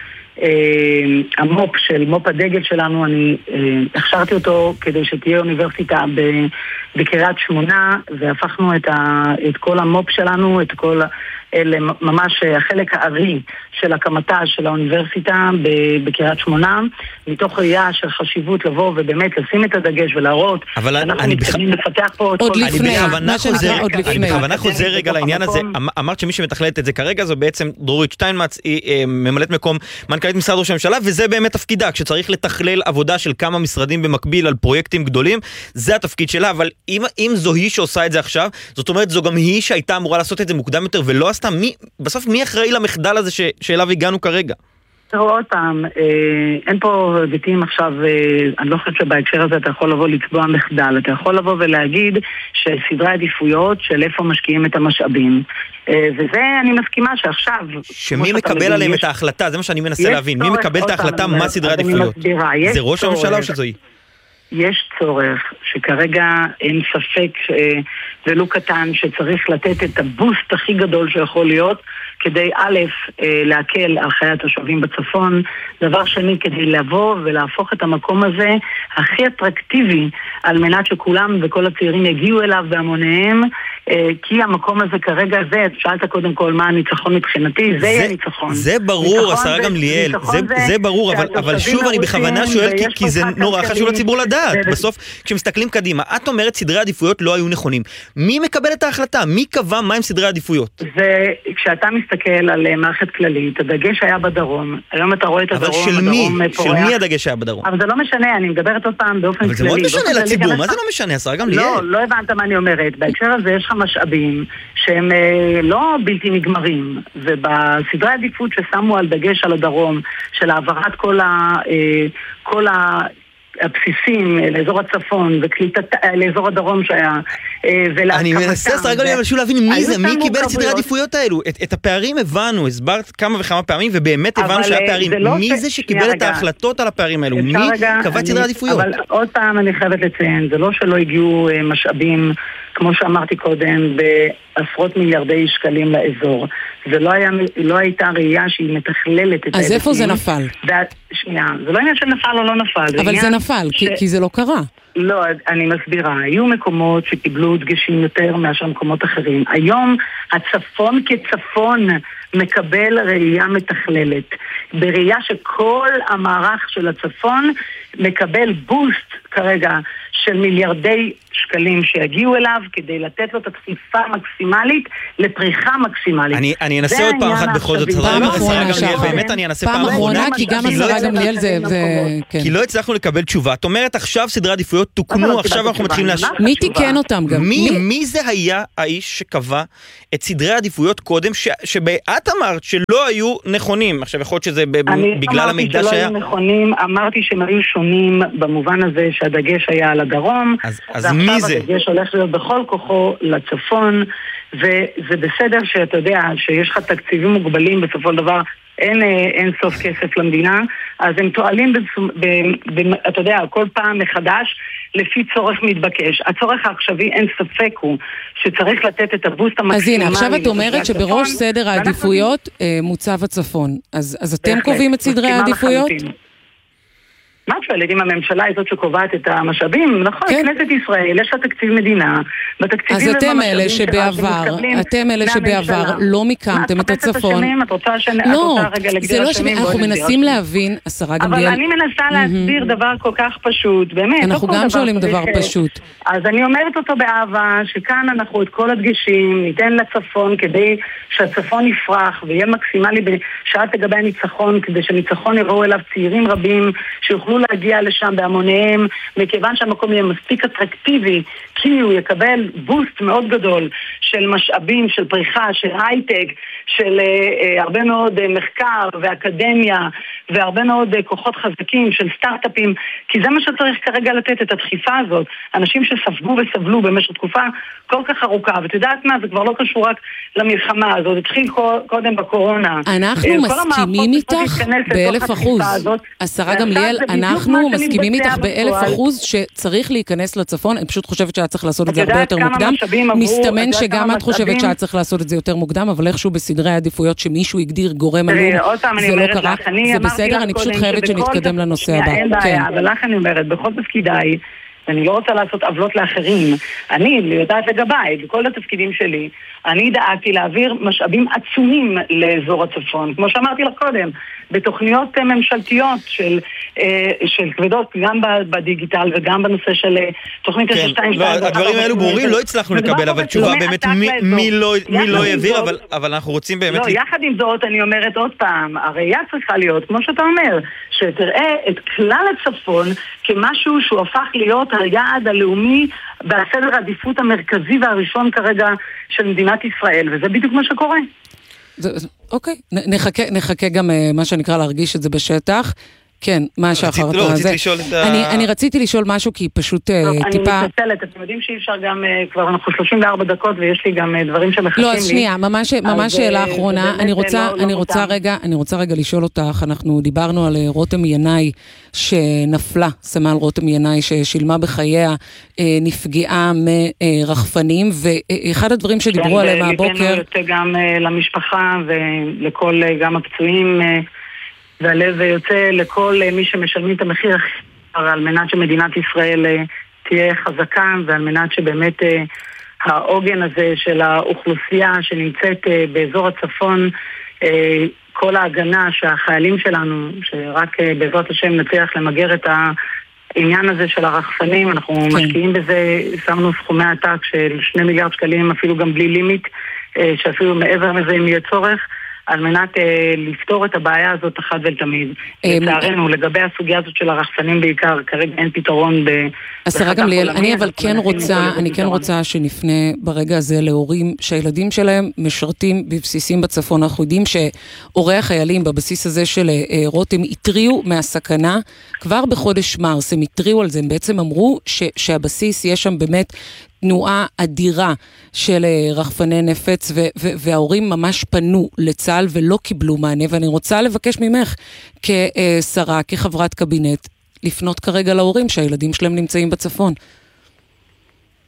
[SPEAKER 3] המופ של מופ הדגל שלנו, אני הכשרתי אותו כדי שתהיה אוניברסיטה בקריית שמונה, והפכנו את כל המופ שלנו, את כל אלה, ממש החלק הארי של הקמתה של האוניברסיטה בקריית שמונה, מתוך ראייה של חשיבות לבוא ובאמת לשים את הדגש ולהראות שאנחנו מתכוונים לפתח פה
[SPEAKER 2] עוד לפני,
[SPEAKER 1] אני בכוונה חוזר רגע לעניין הזה. אמרת שמי שמתכללת את זה כרגע זו בעצם דרורית שטיינמץ, היא ממלאת מקום מנכ"לית משרד ראש הממשלה, וזה באמת תפקידה, כשצריך לתכלל עבודה של כמה משרדים במקביל על פרויקטים גדולים, זה התפקיד שלה. אבל אם זו היא שעושה את זה עכשיו, זאת אומרת זו גם היא שהייתה אמורה לעשות את זה מוקדם יותר ולא עשתה. מי, בסוף מי אחראי למחדל הזה ש, שאליו הגענו כרגע?
[SPEAKER 3] תראו עוד פעם, אה, אין פה ביטים עכשיו, אה, אני לא חושבת שבהקשר הזה אתה יכול לבוא לצבוע מחדל, אתה יכול לבוא ולהגיד שסדרי עדיפויות של איפה משקיעים את המשאבים. אה, וזה אני מסכימה שעכשיו...
[SPEAKER 1] שמי מקבל עליהם את ההחלטה? זה מה שאני מנסה להבין. מי מקבל את ההחלטה? מה סדרי עדיפויות? זה ראש הממשלה או שזוהי?
[SPEAKER 3] יש צורך שכרגע אין ספק ולו קטן שצריך לתת את הבוסט הכי גדול שיכול להיות כדי א', להקל על חיי התושבים בצפון, דבר שני כדי לבוא ולהפוך את המקום הזה הכי אטרקטיבי על מנת שכולם וכל הצעירים יגיעו אליו בהמוניהם, כי המקום הזה כרגע זה, שאלת קודם כל מה הניצחון מבחינתי, זה יהיה ניצחון.
[SPEAKER 1] זה ברור, השרה גמליאל, זה ברור, אבל שוב אני בכוונה שואל כי זה נורא חשוב לציבור לדעת. בסוף כשמסתכלים קדימה, את אומרת סדרי עדיפויות לא היו נכונים. מי מקבל את ההחלטה? מי קבע מהם סדרי עדיפויות?
[SPEAKER 3] וכשאתה מסתכל על מערכת כללית, הדגש היה בדרום. היום אתה רואה את הדרום,
[SPEAKER 1] אבל של מי? של מי הדגש היה בדרום?
[SPEAKER 3] אבל זה לא משנה, אני מדברת עוד פעם באופן כללי.
[SPEAKER 1] אבל זה מאוד משנה לציבור, מה זה לא משנה, השרה גמליאל?
[SPEAKER 3] לא, לא הבנת מה אני אומרת. בהקשר הזה יש לך משאבים שהם לא בלתי נגמרים, ובסדרי עדיפות ששמו על דגש על הדרום, של העברת כל ה... כל ה... הבסיסים לאזור הצפון וקליטת לאזור הדרום שהיה
[SPEAKER 1] אני מנסה שרגע לי משהו להבין מי זה, מי קיבל את סדרי העדיפויות האלו. את הפערים הבנו, הסברת כמה וכמה פעמים ובאמת הבנו שהיה פערים. מי זה שקיבל את ההחלטות על הפערים האלו? מי קבע את סדרי העדיפויות?
[SPEAKER 3] אבל עוד פעם אני חייבת לציין, זה לא שלא הגיעו משאבים כמו שאמרתי קודם, בעשרות מיליארדי שקלים לאזור. זה לא, היה, לא הייתה ראייה שהיא מתכללת את
[SPEAKER 2] אז איפה זה נפל?
[SPEAKER 3] ואת, שנייה, זה לא עניין של נפל או לא נפל.
[SPEAKER 2] אבל זה נפל, ש... כי, כי זה לא קרה.
[SPEAKER 3] לא, אני מסבירה. היו מקומות שקיבלו דגשים יותר מאשר מקומות אחרים. היום הצפון כצפון מקבל ראייה מתכללת. בראייה שכל המערך של הצפון מקבל בוסט כרגע של מיליארדי שקלים שיגיעו אליו כדי לתת לו את הדחיפה מקסימלית לפריחה מקסימלית.
[SPEAKER 1] אני, אני אנסה עוד פעם אחת בכל זאת.
[SPEAKER 2] פעם אחרונה,
[SPEAKER 1] באמת אני אנסה
[SPEAKER 2] פעם אחרונה, כי גם השרה גמליאל זה...
[SPEAKER 1] כי לא הצלחנו לקבל תשובה. את אומרת עכשיו סדרי עדיפויות תוקנו, עכשיו אנחנו מתחילים להש...
[SPEAKER 2] מי תיקן אותם גם?
[SPEAKER 1] מי זה היה האיש שקבע את סדרי העדיפויות קודם, שאת אמרת שלא היו נכונים? עכשיו יכול להיות שזה בגלל המידע שהיה...
[SPEAKER 3] אני אמרתי שלא היו נכונים, אמרתי שהם היו שונים במובן הזה שהדגש היה על הדרום.
[SPEAKER 1] אז מי זה?
[SPEAKER 3] הדגש הולך להיות בכל כוחו לצפון, וזה בסדר שאתה יודע שיש לך תקציבים מוגבלים, בסופו של דבר אין, אין סוף כסף למדינה, אז הם תועלים, ב, ב, אתה יודע, כל פעם מחדש לפי צורך מתבקש. הצורך העכשווי אין ספק הוא שצריך לתת את הבוסט המקסימלי.
[SPEAKER 2] אז הנה, עכשיו את אומרת שבראש סדר העדיפויות מוצב הצפון. אז, אז אתם קובעים את סדרי העדיפויות?
[SPEAKER 3] מה את שואלת? אם הממשלה היא זאת שקובעת את המשאבים, נכון, כן. כנסת ישראל, יש לה תקציב מדינה,
[SPEAKER 2] אז אתם אלה שבעבר, אתם אלה שבעבר לא מיקמתם את הצפון.
[SPEAKER 3] את רוצה שאני...
[SPEAKER 2] לא, זה לא שמים, אנחנו מנסים להבין, השרה גמליאל...
[SPEAKER 3] אבל אני מנסה להסביר דבר כל כך פשוט, באמת.
[SPEAKER 2] אנחנו גם שואלים דבר פשוט.
[SPEAKER 3] אז אני אומרת אותו באהבה, שכאן אנחנו את כל הדגשים ניתן לצפון, כדי שהצפון יפרח ויהיה מקסימלי בשעת לגבי הניצחון, כדי שהניצחון יראו אליו צעירים רבים, שיוכלו להגיע לשם בהמוניהם, מכיוון שהמקום יהיה מספיק אטרקטיבי, כי הוא יקבל בוסט מאוד גדול של משאבים, של פריחה, של הייטק, של אה, הרבה מאוד אה, מחקר ואקדמיה, והרבה מאוד אה, כוחות חזקים של סטארט-אפים, כי זה מה שצריך כרגע לתת, את הדחיפה הזאת. אנשים שספגו וסבלו במשך תקופה כל כך ארוכה, ואת יודעת מה, זה כבר לא קשור רק למלחמה הזאת, התחיל קודם בקורונה.
[SPEAKER 2] אנחנו אה, מסכימים איתך באלף אחוז. השרה גמליאל, אנחנו מסכימים איתך באלף אחוז שצריך להיכנס לצפון, אני פשוט חושבת שהיה צריך לעשות את זה הרבה יותר מוקדם. מסתמן שגם את חושבת שהיה צריך לעשות את זה יותר מוקדם, אבל איכשהו בסדרי העדיפויות שמישהו הגדיר גורם עלום, זה לא קרה. זה בסדר, אני פשוט חייבת שנתקדם לנושא הבא.
[SPEAKER 3] אין בעיה, אבל לך אני אומרת, בכל תפקידיי, אני לא רוצה לעשות עוולות לאחרים. אני יודעת לגביי, בכל התפקידים שלי, אני דאגתי להעביר משאבים עצומים לאזור הצפון. כמו שאמרתי לך קודם, בתוכניות ממשלתיות של, של כבדות, גם בדיגיטל וגם בנושא של תוכנית
[SPEAKER 1] כן, לא, הדברים האלו ברורים, לא הצלחנו לקבל, אבל תשובה באמת מי לא העביר, אבל, אבל אנחנו רוצים באמת...
[SPEAKER 3] לא, יחד עם זאת, אני אומרת עוד פעם, הראייה צריכה להיות, כמו שאתה אומר, שתראה את כלל הצפון כמשהו שהוא הפך להיות היעד הלאומי בסדר העדיפות המרכזי והראשון כרגע של מדינת ישראל, וזה בדיוק מה שקורה.
[SPEAKER 2] אוקיי, נחכה, נחכה גם מה שנקרא להרגיש את זה בשטח. כן, מה שאחר אתה הזה. אני רציתי לשאול משהו כי פשוט טיפה...
[SPEAKER 3] אני מתנצלת, אתם יודעים שאי אפשר גם, כבר אנחנו שלושים וארבע דקות ויש לי גם דברים שמחכים לי.
[SPEAKER 2] לא, שנייה, ממש שאלה אחרונה. אני רוצה רגע לשאול אותך, אנחנו דיברנו על רותם ינאי שנפלה, סמל רותם ינאי ששילמה בחייה, נפגעה מרחפנים, ואחד הדברים שדיברו עליהם מהבוקר...
[SPEAKER 3] ליבנו יוצא גם למשפחה ולכל גם הפצועים... והלב יוצא לכל מי שמשלמים את המחיר על מנת שמדינת ישראל תהיה חזקה, ועל מנת שבאמת העוגן הזה של האוכלוסייה שנמצאת באזור הצפון, כל ההגנה שהחיילים שלנו, שרק בעזרת השם נצליח למגר את העניין הזה של הרחפנים, אנחנו כן. משקיעים בזה, שמנו סכומי עתק של שני מיליארד שקלים, אפילו גם בלי לימיט, שאפילו מעבר לזה אם יהיה צורך, על מנת אה, לפתור את הבעיה הזאת אחת ולתמיד. לצערנו, לגבי הסוגיה הזאת של הרחפנים בעיקר, כרגע אין פתרון ב...
[SPEAKER 2] השרה גמליאל, אני אבל כן רוצה, אני כן רוצה שנפנה ברגע הזה להורים שהילדים שלהם משרתים בבסיסים בצפון. אנחנו יודעים שהורי החיילים בבסיס הזה של אה, רותם התריעו מהסכנה כבר בחודש מרס, הם התריעו על זה, הם בעצם אמרו ש, שהבסיס יש שם באמת תנועה אדירה של רחפני נפץ, ו- ו- וההורים ממש פנו לצה"ל ולא קיבלו מענה, ואני רוצה לבקש ממך כשרה, כחברת קבינט, לפנות כרגע להורים שהילדים שלהם נמצאים בצפון.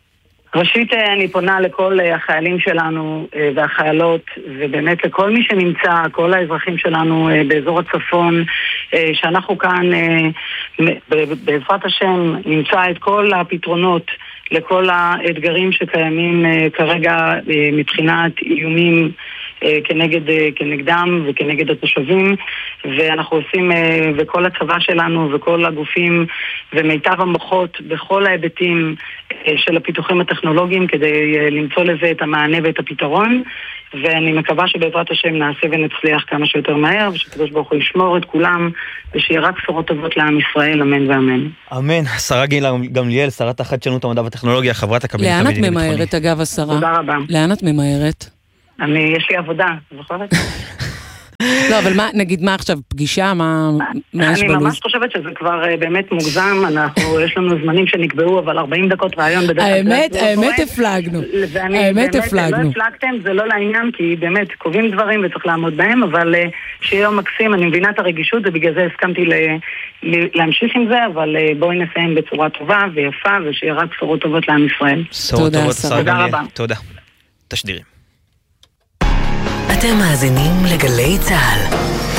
[SPEAKER 3] ראשית, אני פונה לכל החיילים שלנו והחיילות, ובאמת לכל מי שנמצא, כל האזרחים שלנו באזור הצפון, שאנחנו כאן, בעזרת השם, נמצא את כל הפתרונות לכל האתגרים שקיימים כרגע מבחינת איומים כנגד, כנגדם וכנגד התושבים, ואנחנו עושים, וכל הצבא שלנו וכל הגופים ומיטב המוחות בכל ההיבטים של הפיתוחים הטכנולוגיים כדי למצוא לזה את המענה ואת הפתרון, ואני מקווה שבעזרת השם נעשה ונצליח כמה שיותר מהר, ושקדוש ברוך הוא ישמור את כולם, ושיהיה רק בשורות טובות לעם ישראל, אמן ואמן.
[SPEAKER 1] אמן. שרה גילה גמליאל, שרת החדשנות, המדע והטכנולוגיה, חברת הקבינט
[SPEAKER 2] לאן את
[SPEAKER 1] המדיני ביטחוני.
[SPEAKER 2] ממהרת אגב השרה?
[SPEAKER 3] תודה רבה.
[SPEAKER 2] לאן את ממהרת?
[SPEAKER 3] אני, יש לי עבודה, זוכרת?
[SPEAKER 2] לא, אבל מה, נגיד מה עכשיו, פגישה, מה, מה יש
[SPEAKER 3] אני
[SPEAKER 2] בלוז?
[SPEAKER 3] ממש חושבת שזה כבר באמת מוגזם, אנחנו, יש לנו זמנים שנקבעו, אבל ארבעים דקות רעיון בדרך כלל.
[SPEAKER 2] האמת, האמת הפלגנו. האמת הפלגנו.
[SPEAKER 3] לא הפלגתם, זה לא לעניין, כי באמת קובעים דברים וצריך לעמוד בהם, אבל שיהיה יום מקסים, אני מבינה את הרגישות, ובגלל זה הסכמתי להמשיך עם זה, אבל בואי נסיים בצורה טובה ויפה, ושיהיה רק בשורות טובות לעם ישראל.
[SPEAKER 2] תודה, שרה.
[SPEAKER 3] תודה רבה.
[SPEAKER 1] תודה. תשדירים.
[SPEAKER 4] אתם מאזינים לגלי צהל.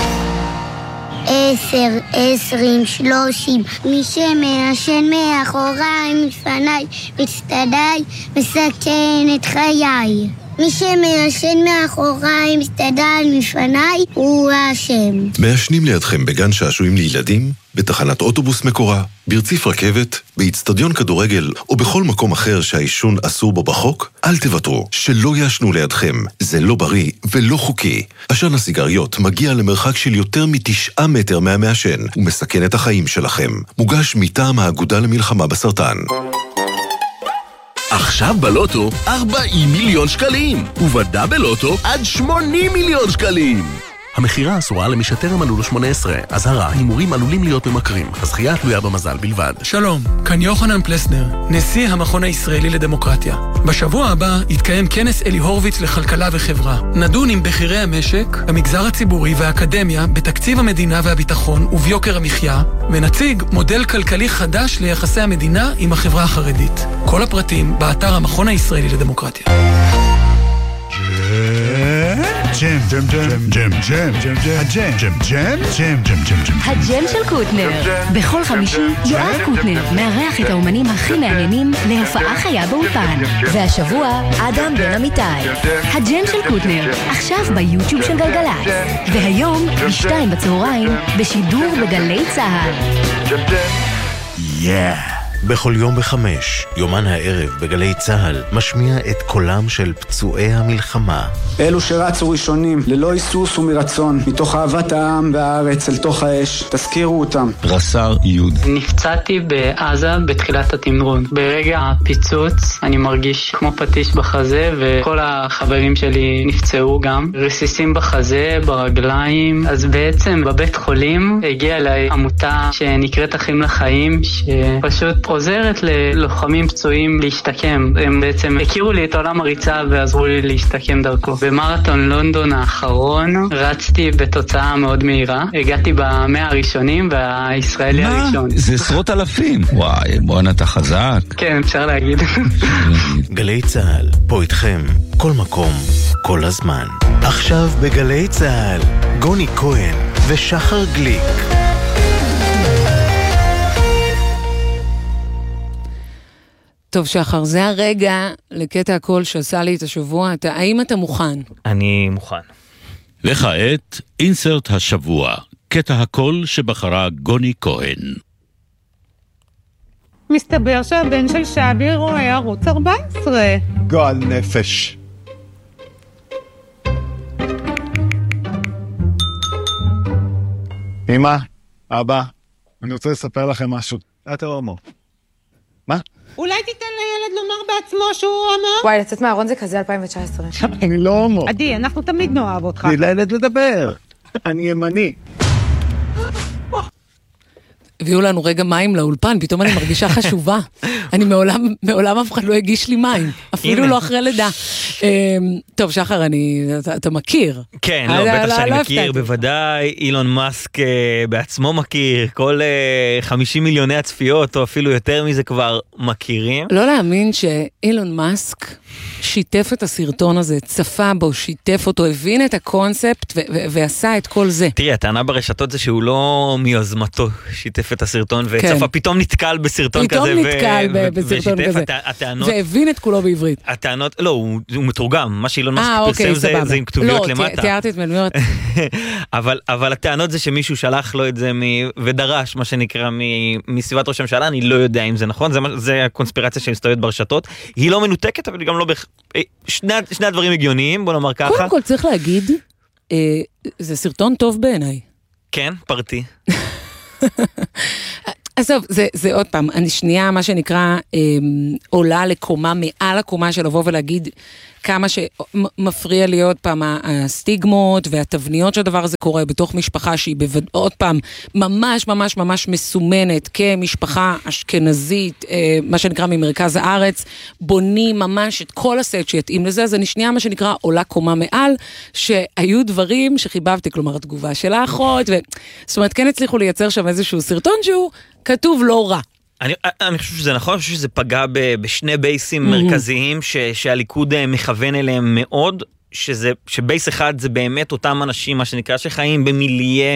[SPEAKER 5] עשר, עשרים, שלושים, מי שמעשן מאחוריי, מפניי, מצטדיי, מסכן את חיי. מי שמעשן מאחוריי, מצטדיי, מפניי, הוא האשם.
[SPEAKER 6] מעשנים לידכם בגן שעשועים לילדים, בתחנת אוטובוס מקורה, ברציף רכבת, באצטדיון כדורגל או בכל מקום אחר שהעישון אסור בו בחוק, אל תוותרו, שלא יעשנו לידכם. זה לא בריא ולא חוקי. עשן הסיגריות מגיע למרחק של יותר מתשעה מטר מהמעשן ומסכן את החיים שלכם. מוגש מטעם האגודה למלחמה בסרטן.
[SPEAKER 7] עכשיו בלוטו ארבעים מיליון שקלים, ובדאבל לוטו עד שמונים מיליון שקלים. המחירה אסורה למי שטרם מלאו לו שמונה עשרה. אזהרה, הימורים עלולים להיות ממכרים. הזכייה תלויה במזל בלבד.
[SPEAKER 8] שלום, כאן יוחנן פלסנר, נשיא המכון הישראלי לדמוקרטיה. בשבוע הבא יתקיים כנס אלי הורוביץ לכלכלה וחברה. נדון עם בכירי המשק, המגזר הציבורי והאקדמיה בתקציב המדינה והביטחון וביוקר המחיה, ונציג מודל כלכלי חדש ליחסי המדינה עם החברה החרדית. כל הפרטים באתר המכון הישראלי לדמוקרטיה.
[SPEAKER 9] ג'ם, ג'ם, ג'ם, ג'ם, ג'ם, ג'ם, ג'ם, ג'ם, ג'ם, ג'ם, ג'ם, ג'ם, ג'ם.
[SPEAKER 10] הג'ם של קוטנר. בכל חמישי יואב קוטנר מארח את האומנים הכי מעניינים להופעה חיה באולפן. והשבוע אדם בן אמיתי. הג'ם של קוטנר, עכשיו ביוטיוב של גלגלצ. והיום בשתיים בצהריים בשידור בגלי צהל.
[SPEAKER 7] יא! בכל יום בחמש, יומן הערב בגלי צהל משמיע את קולם של פצועי המלחמה.
[SPEAKER 11] אלו שרצו ראשונים, ללא היסוס ומרצון, מתוך אהבת העם והארץ אל תוך האש, תזכירו אותם.
[SPEAKER 12] רס"ר יוד.
[SPEAKER 13] נפצעתי בעזה בתחילת התמרון. ברגע הפיצוץ אני מרגיש כמו פטיש בחזה, וכל החברים שלי נפצעו גם. רסיסים בחזה, ברגליים. אז בעצם בבית חולים הגיעה אליי עמותה שנקראת אחים לחיים, שפשוט עוזרת ללוחמים פצועים להשתקם. הם בעצם הכירו לי את עולם הריצה ועזרו לי להשתקם דרכו. במרתון לונדון האחרון רצתי בתוצאה מאוד מהירה. הגעתי במאה הראשונים והישראלי
[SPEAKER 12] מה?
[SPEAKER 13] הראשון.
[SPEAKER 12] זה עשרות אלפים. וואי, בוא נתה חזק.
[SPEAKER 13] כן, אפשר להגיד.
[SPEAKER 7] גלי צהל, פה איתכם, כל מקום, כל הזמן. עכשיו בגלי צהל, גוני כהן ושחר גליק.
[SPEAKER 2] טוב שחר, זה הרגע לקטע הקול שעשה לי את השבוע. אתה, האם אתה מוכן?
[SPEAKER 1] אני מוכן.
[SPEAKER 14] וכעת, אינסרט השבוע, קטע הקול שבחרה גוני כהן.
[SPEAKER 15] מסתבר שהבן של שבי רואה ערוץ ארבע עשרה.
[SPEAKER 16] גועל נפש. אמא, אבא, אני רוצה לספר לכם משהו. אתה הומו. מה?
[SPEAKER 15] אולי תיתן לילד לומר בעצמו שהוא הומו?
[SPEAKER 17] וואי, לצאת מהארון זה כזה אלפיים תשע עשרה.
[SPEAKER 16] אני לא הומו.
[SPEAKER 15] עדי, אנחנו תמיד נאהב אותך.
[SPEAKER 16] תני לילד לדבר. אני ימני.
[SPEAKER 2] הביאו לנו רגע מים לאולפן, פתאום אני מרגישה חשובה. אני מעולם, מעולם אף אחד לא הגיש לי מים, אפילו לא אחרי לידה. טוב, שחר, אני, אתה, אתה מכיר.
[SPEAKER 1] כן, לא, בטח שאני מכיר, בוודאי, אילון מאסק בעצמו מכיר, כל חמישים מיליוני הצפיות, או אפילו יותר מזה כבר מכירים.
[SPEAKER 2] לא להאמין שאילון מאסק שיתף את הסרטון הזה, צפה בו, שיתף אותו, הבין את הקונספט ו- ו- ועשה את כל זה.
[SPEAKER 1] תראי, הטענה ברשתות זה שהוא לא מיוזמתו שיתף את הסרטון, וצפה כן. פתאום נתקל בסרטון
[SPEAKER 2] פתאום
[SPEAKER 1] כזה.
[SPEAKER 2] פתאום נתקל ו- בסרטון
[SPEAKER 1] ושיתף,
[SPEAKER 2] כזה.
[SPEAKER 1] הט- הטענות...
[SPEAKER 2] והבין את כולו בעברית.
[SPEAKER 1] הטענות, לא, הוא, הוא מתורגם, מה שאילון מאסק
[SPEAKER 2] אוקיי,
[SPEAKER 1] פרסם זה, זה עם כתוביות
[SPEAKER 2] לא,
[SPEAKER 1] למטה.
[SPEAKER 2] לא, תיארתי את מלמיות.
[SPEAKER 1] אבל, אבל הטענות זה שמישהו שלח לו את זה מ... ודרש, מה שנקרא, מ... מסביבת ראש הממשלה, אני לא יודע אם זה נכון, זה, זה הקונספירציה שמסתובבת ברשתות. היא לא מנותקת, אבל היא גם לא בכ... שני, שני הדברים הגיוניים, בוא נאמר ככה.
[SPEAKER 2] קודם כל צריך להגיד, אה, זה סרטון טוב בעיניי.
[SPEAKER 1] כן, פרטי.
[SPEAKER 2] עזוב, זה, זה עוד פעם, אני שנייה, מה שנקרא, אה, עולה לקומה, מעל הקומה של לבוא ולהגיד כמה שמפריע לי עוד פעם הסטיגמות והתבניות שהדבר הזה קורה בתוך משפחה שהיא בווד... עוד פעם ממש ממש ממש מסומנת כמשפחה אשכנזית, אה, מה שנקרא ממרכז הארץ, בונים ממש את כל הסט שיתאים לזה, אז אני שנייה מה שנקרא עולה קומה מעל, שהיו דברים שחיבבתי, כלומר התגובה של האחות, ו... זאת אומרת כן הצליחו לייצר שם איזשהו סרטון שהוא כתוב לא רע.
[SPEAKER 1] אני, אני חושב שזה נכון, אני חושב שזה פגע ב, בשני בייסים mm-hmm. מרכזיים ש, שהליכוד מכוון אליהם מאוד, שזה, שבייס אחד זה באמת אותם אנשים, מה שנקרא, שחיים במיליה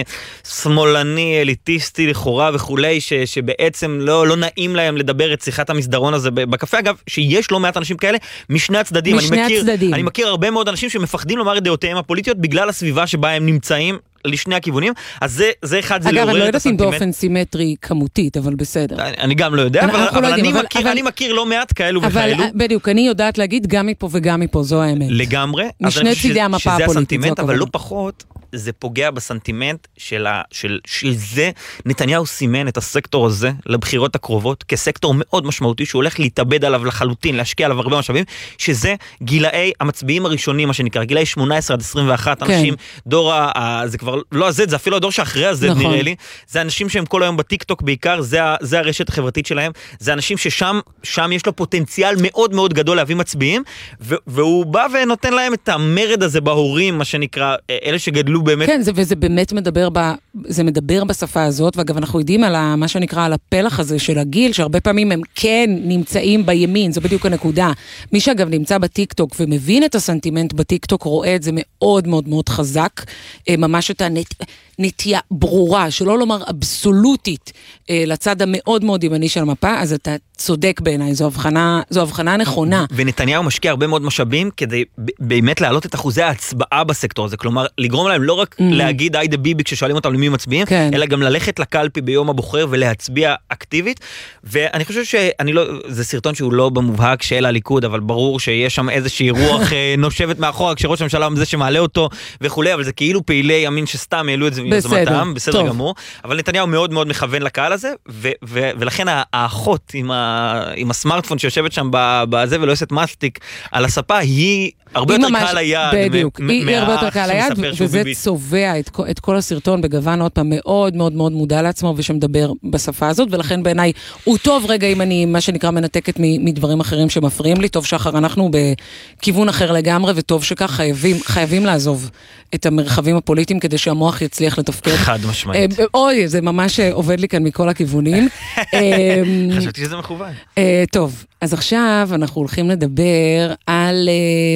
[SPEAKER 1] שמאלני, אליטיסטי, לכאורה וכולי, ש, שבעצם לא, לא נעים להם לדבר את שיחת המסדרון הזה בקפה. אגב, שיש לא מעט אנשים כאלה משני הצדדים.
[SPEAKER 2] משני
[SPEAKER 1] אני מכיר,
[SPEAKER 2] הצדדים.
[SPEAKER 1] אני מכיר הרבה מאוד אנשים שמפחדים לומר את דעותיהם הפוליטיות בגלל הסביבה שבה הם נמצאים, לשני הכיוונים, אז זה, זה אחד, זה לעורר את הסנטימנט.
[SPEAKER 2] אגב, אני לא יודעת אם באופן סימטרי כמותית, אבל בסדר.
[SPEAKER 1] אני, אני גם לא יודע, אבל, אבל, לא אני, אבל, מכיר, אבל אני מכיר לא מעט כאלו
[SPEAKER 2] אבל,
[SPEAKER 1] וכאלו.
[SPEAKER 2] בדיוק, אני יודעת להגיד גם מפה וגם מפה, זו האמת.
[SPEAKER 1] לגמרי.
[SPEAKER 2] משני צידי המפה הפוליטית.
[SPEAKER 1] שזה הסנטימנט, אבל לא פחות, זה פוגע בסנטימנט של, ה, של, של זה. נתניהו סימן את הסקטור הזה לבחירות הקרובות, כסקטור מאוד משמעותי, שהוא הולך להתאבד עליו לחלוטין, להשקיע עליו הרבה משאבים, שזה גילאי המצביעים הראשונים, מה שנקרא, גילאי שמונה עשרה עד עשרים ואחת,
[SPEAKER 2] כן.
[SPEAKER 1] אנשים, דור ה... זה כבר לא הזד, זה אפילו הדור שאחרי הזד, נכון. נראה לי. זה אנשים שהם כל היום בטיקטוק בעיקר, זה, זה הרשת החברתית שלהם, זה אנשים ששם שם יש לו פוטנציאל מאוד מאוד גדול להביא מצביעים, ו, והוא בא ונותן להם את המרד הזה בהורים, מה שנקרא, אלה שגדלו באמת...
[SPEAKER 2] כן, זה, וזה באמת מדבר, ב, זה מדבר בשפה הזאת, ואגב אנחנו יודעים על ה, מה שנקרא, על הפלח הזה של הגיל, שהרבה פעמים הם כן נמצאים בימין, זו בדיוק הנקודה. מי שאגב נמצא בטיקטוק ומבין את הסנטימנט בטיקטוק, רואה את זה מאוד מאוד מאוד חזק, ממש את הנת... נטייה ברורה, שלא לומר אבסולוטית, לצד המאוד מאוד ימני של המפה, אז אתה צודק בעיניי, זו הבחנה, זו הבחנה נכונה.
[SPEAKER 1] ונתניהו משקיע הרבה מאוד משאבים, כדי באמת להעלות את אחוזי ההצבעה בסקטור הזה, כלומר, לגרום להם לא רק mm. להגיד היידה ביבי כששואלים אותם למי מצביעים, כן. אלא גם ללכת לקלפי ביום הבוחר ולהצביע אקטיבית, ואני חושב שאני לא, זה סרטון שהוא לא במובהק של הליכוד, אבל ברור שיש שם איזושהי רוח נושבת מאחורה, כשראש הממשלה זה שמעלה אותו וכולי, אבל זה כאילו פעילי ימין שסתם העלו את זה מיוזמתם, בסדר טוב. גמור, אבל נתניהו מאוד מאוד מכוון לקהל הזה, ו- ו- ולכן האחות עם, ה- עם הסמארטפון שיושבת שם בזה ולא עושה מסטיק על הספה, היא הרבה יותר ממש, קהל היד.
[SPEAKER 2] בדיוק, מ- היא, היא הרבה יותר קהל היד, וזה צובע את, את כל הסרטון בגוון עוד פעם מאוד מאוד מאוד מודע לעצמו, ושמדבר בשפה הזאת, ולכן בעיניי הוא טוב רגע אם אני, מה שנקרא, מנתקת מ- מדברים אחרים שמפריעים לי, טוב שחר, אנחנו בכיוון אחר לגמרי, וטוב שכך חייבים, חייבים לעזוב את המרחבים הפוליטיים, כדי שהמוח יצליח לתפקד.
[SPEAKER 1] חד משמעית.
[SPEAKER 2] אוי, זה ממש עובד לי כאן מכל הכיוונים.
[SPEAKER 1] חשבתי שזה מכוון.
[SPEAKER 2] טוב, אז עכשיו אנחנו הולכים לדבר על...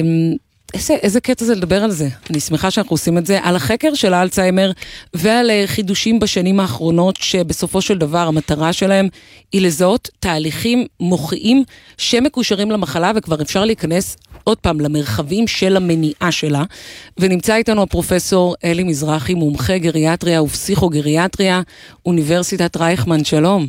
[SPEAKER 2] איזה, איזה קטע זה לדבר על זה? אני שמחה שאנחנו עושים את זה, על החקר של האלצהיימר ועל חידושים בשנים האחרונות שבסופו של דבר המטרה שלהם היא לזהות תהליכים מוחיים שמקושרים למחלה וכבר אפשר להיכנס עוד פעם למרחבים של המניעה שלה, ונמצא איתנו הפרופסור אלי מזרחי, מומחה גריאטריה ופסיכוגריאטריה, אוניברסיטת רייכמן, שלום.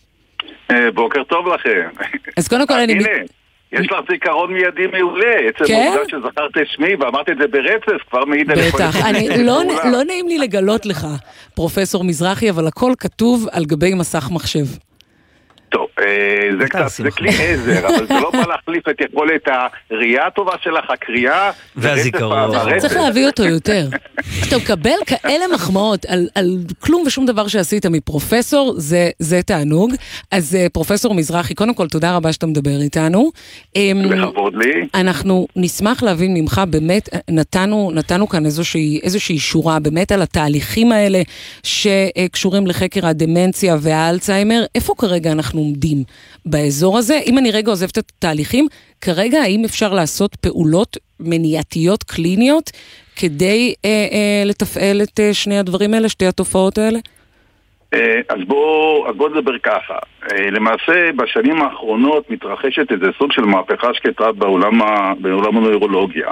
[SPEAKER 18] בוקר טוב לכם.
[SPEAKER 2] אז קודם כל אני...
[SPEAKER 18] הנה. יש לך זיכרון מיידי מעולה, עצם העובדה שזכרת את שמי ואמרת את זה ברצף, כבר מעיד על
[SPEAKER 2] יכולת. בטח, לא נעים לי לגלות לך, פרופסור מזרחי, אבל הכל כתוב על גבי מסך מחשב.
[SPEAKER 18] טוב, זה קצת, זה כלי עזר, אבל זה לא בא להחליף את יכולת הראייה הטובה שלך, הקריאה
[SPEAKER 1] והזיכרון.
[SPEAKER 2] צריך להביא אותו יותר. כשאתה מקבל כאלה מחמאות על כלום ושום דבר שעשית מפרופסור, זה תענוג. אז פרופסור מזרחי, קודם כל תודה רבה שאתה מדבר איתנו.
[SPEAKER 18] לכבוד לי.
[SPEAKER 2] אנחנו נשמח להבין ממך, באמת נתנו כאן איזושהי שורה, באמת על התהליכים האלה שקשורים לחקר הדמנציה והאלצהיימר. איפה כרגע אנחנו עומדים באזור הזה? אם אני רגע עוזבת את התהליכים, כרגע האם אפשר לעשות פעולות מניעתיות קליניות כדי אה, אה, לתפעל את אה, שני הדברים האלה, שתי התופעות האלה?
[SPEAKER 18] אה, אז בוא, אז בוא נדבר ככה. אה, למעשה בשנים האחרונות מתרחשת איזה סוג של מהפכה שקטה בעולם, ה, בעולם הנוירולוגיה.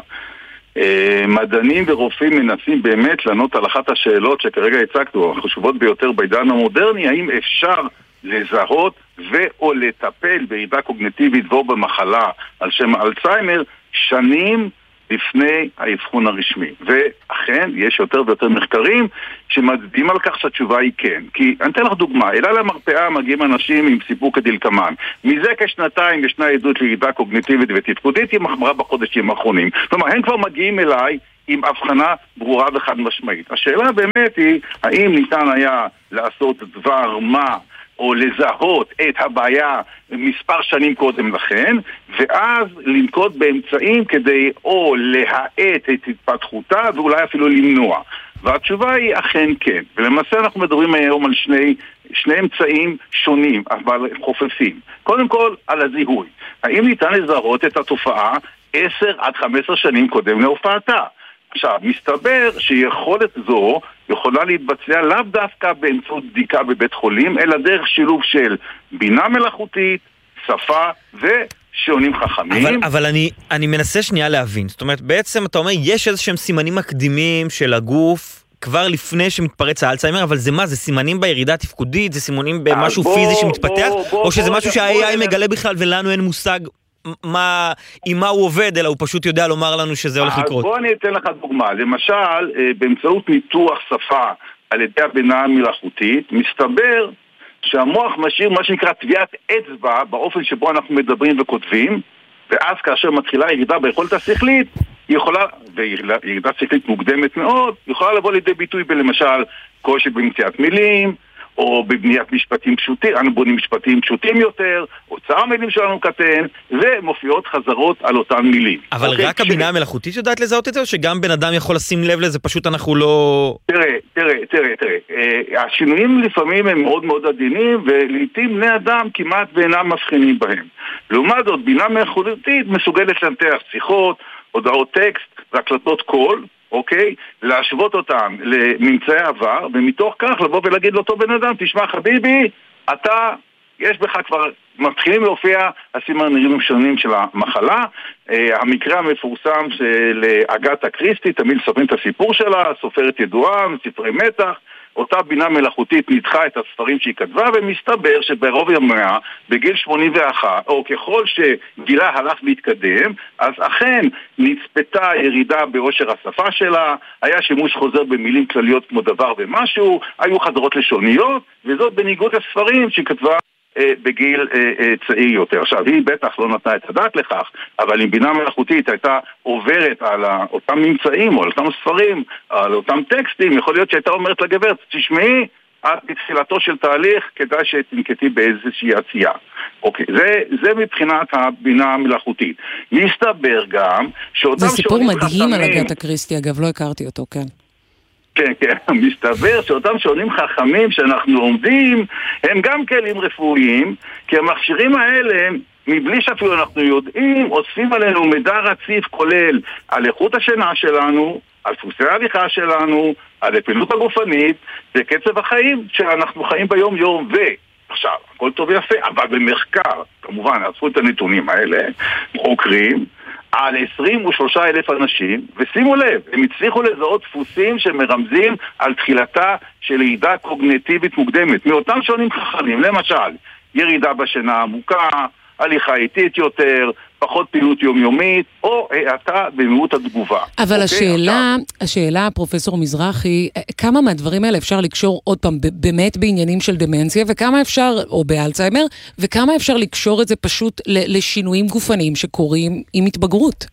[SPEAKER 18] Uh, מדענים ורופאים מנסים באמת לענות על אחת השאלות שכרגע הצגנו, החשובות ביותר בעידן המודרני, האם אפשר לזהות ו/או לטפל בירידה קוגניטיבית או במחלה על שם אלצהיימר שנים לפני האבחון הרשמי. ואכן, יש יותר ויותר מחקרים שמצביעים על כך שהתשובה היא כן. כי אני אתן לך דוגמה, אליי למרפאה מגיעים אנשים עם סיפור כדלקמן. מזה כשנתיים ישנה עדות לירידה קוגניטיבית ותפקודית, היא מחמרה בחודשים האחרונים. כלומר, הם כבר מגיעים אליי עם הבחנה ברורה וחד משמעית. השאלה באמת היא, האם ניתן היה לעשות דבר מה או לזהות את הבעיה מספר שנים קודם לכן, ואז לנקוט באמצעים כדי או להאט את התפתחותה ואולי אפילו למנוע. והתשובה היא אכן כן. ולמעשה אנחנו מדברים היום על שני, שני אמצעים שונים, אבל חופפים. קודם כל, על הזיהוי. האם ניתן לזהות את התופעה עשר עד חמש עשרה שנים קודם להופעתה? עכשיו, מסתבר שיכולת זו יכולה להתבצע לאו דווקא באמצעות בדיקה בבית חולים, אלא דרך שילוב של בינה מלאכותית, שפה ושעונים חכמים.
[SPEAKER 1] אבל, אבל אני, אני מנסה שנייה להבין. זאת אומרת, בעצם אתה אומר, יש איזשהם סימנים מקדימים של הגוף כבר לפני שמתפרץ האלצהיימר, אבל זה מה? זה סימנים בירידה תפקודית? זה סימנים במשהו בוא, פיזי שמתפתח? בוא, בוא, או שזה בוא, משהו שה-איי איי מגלה בכלל ולנו אין מושג מה, עם מה הוא עובד, אלא הוא פשוט יודע לומר לנו שזה הולך לקרות.
[SPEAKER 18] בוא אני אתן לך דוגמה. למשל, באמצעות ניתוח שפה על ידי הבינה המלאכותית, מסתבר שהמוח משאיר מה שנקרא טביעת אצבע באופן שבו אנחנו מדברים וכותבים, ואז כאשר מתחילה ירידה ביכולת השכלית, היא יכולה, וירידה שכלית מוקדמת מאוד, יכולה לבוא לידי ביטוי בלמשל קושי במציאת מילים, או בבניית משפטים פשוטים, אנו בונים משפטים פשוטים יותר, אוצר המילים שלנו קטן, ומופיעות חזרות על אותן מילים.
[SPEAKER 1] אבל okay, רק הבינה המלאכותית יודעת לזהות את זה, או שגם בן אדם יכול לשים לב לזה, פשוט אנחנו לא...
[SPEAKER 18] תראה, תראה, תראה, תראה. אה, השינויים לפעמים הם מאוד מאוד עדינים, ולעיתים בני אדם כמעט ואינם מבחינים בהם. לעומת זאת, בינה מלאכותית מסוגלת לנתח שיחות, הודעות טקסט והקלטות קול, אוקיי? להשוות אותם לממצאי עבר, ומתוך כך לבוא ולהגיד לאותו בן אדם, תשמע חביבי, אתה, יש בך כבר, מתחילים להופיע הסימנים שונים של המחלה. המקרה המפורסם של אגתה קריסטי, תמיד סופרים את הסיפור שלה, סופרת ידועה, ספרי מתח, אותה בינה מלאכותית ניתחה את הספרים שהיא כתבה, ומסתבר שברוב ימיה, בגיל שמונים ואחת, או ככל שגילה הלך והתקדם, אז אכן נצפתה ירידה באושר השפה שלה, היה שימוש חוזר במילים כלליות כמו דבר ומשהו, היו חזרות לשוניות, וזאת בניגוד לספרים שהיא כתבה בגיל צעיר יותר. עכשיו, היא בטח לא נתנה את הדעת לכך, אבל אם בינה מלאכותית הייתה עוברת על אותם ממצאים או על אותם ספרים, על אותם טקסטים, יכול להיות שהייתה אומרת לגברת, תשמעי, את בתחילתו של תהליך, כדאי שתנקטי באיזושהי עשייה. אוקיי, זה, זה מבחינת הבינה המלאכותית. מסתבר גם שאותם
[SPEAKER 2] זה סיפור מדהים על אגתה קריסטי, אגב, לא הכרתי אותו, כן.
[SPEAKER 18] כן, כן, מסתבר שאותם שעונים חכמים שאנחנו עומדים הם גם כלים רפואיים, כי המכשירים האלה, מבלי שאפילו אנחנו יודעים, אוספים עלינו מידע רציף כולל על איכות השינה שלנו, על דפוסי ההליכה שלנו, על הפעילות הגופנית וקצב החיים שאנחנו חיים ביום יום. ועכשיו, הכל טוב ויפה, אבל במחקר, כמובן, אספו את הנתונים האלה, חוקרים על עשרים ושלושה אלף אנשים, ושימו לב, הם הצליחו לזהות דפוסים שמרמזים על תחילתה של ירידה קוגניטיבית מוקדמת, מאותם שונים חכמים, למשל, ירידה בשינה עמוקה, הליכה איטית יותר, פחות פעילות יומיומית, או האטה במהירות התגובה.
[SPEAKER 2] אבל
[SPEAKER 18] אוקיי?
[SPEAKER 2] השאלה,
[SPEAKER 18] עכשיו...
[SPEAKER 2] השאלה, פרופסור מזרחי, כמה מהדברים האלה אפשר לקשור עוד פעם באמת בעניינים של דמנציה, וכמה אפשר, או באלצהיימר, וכמה אפשר לקשור את זה פשוט לשינויים גופניים שקורים עם התבגרות?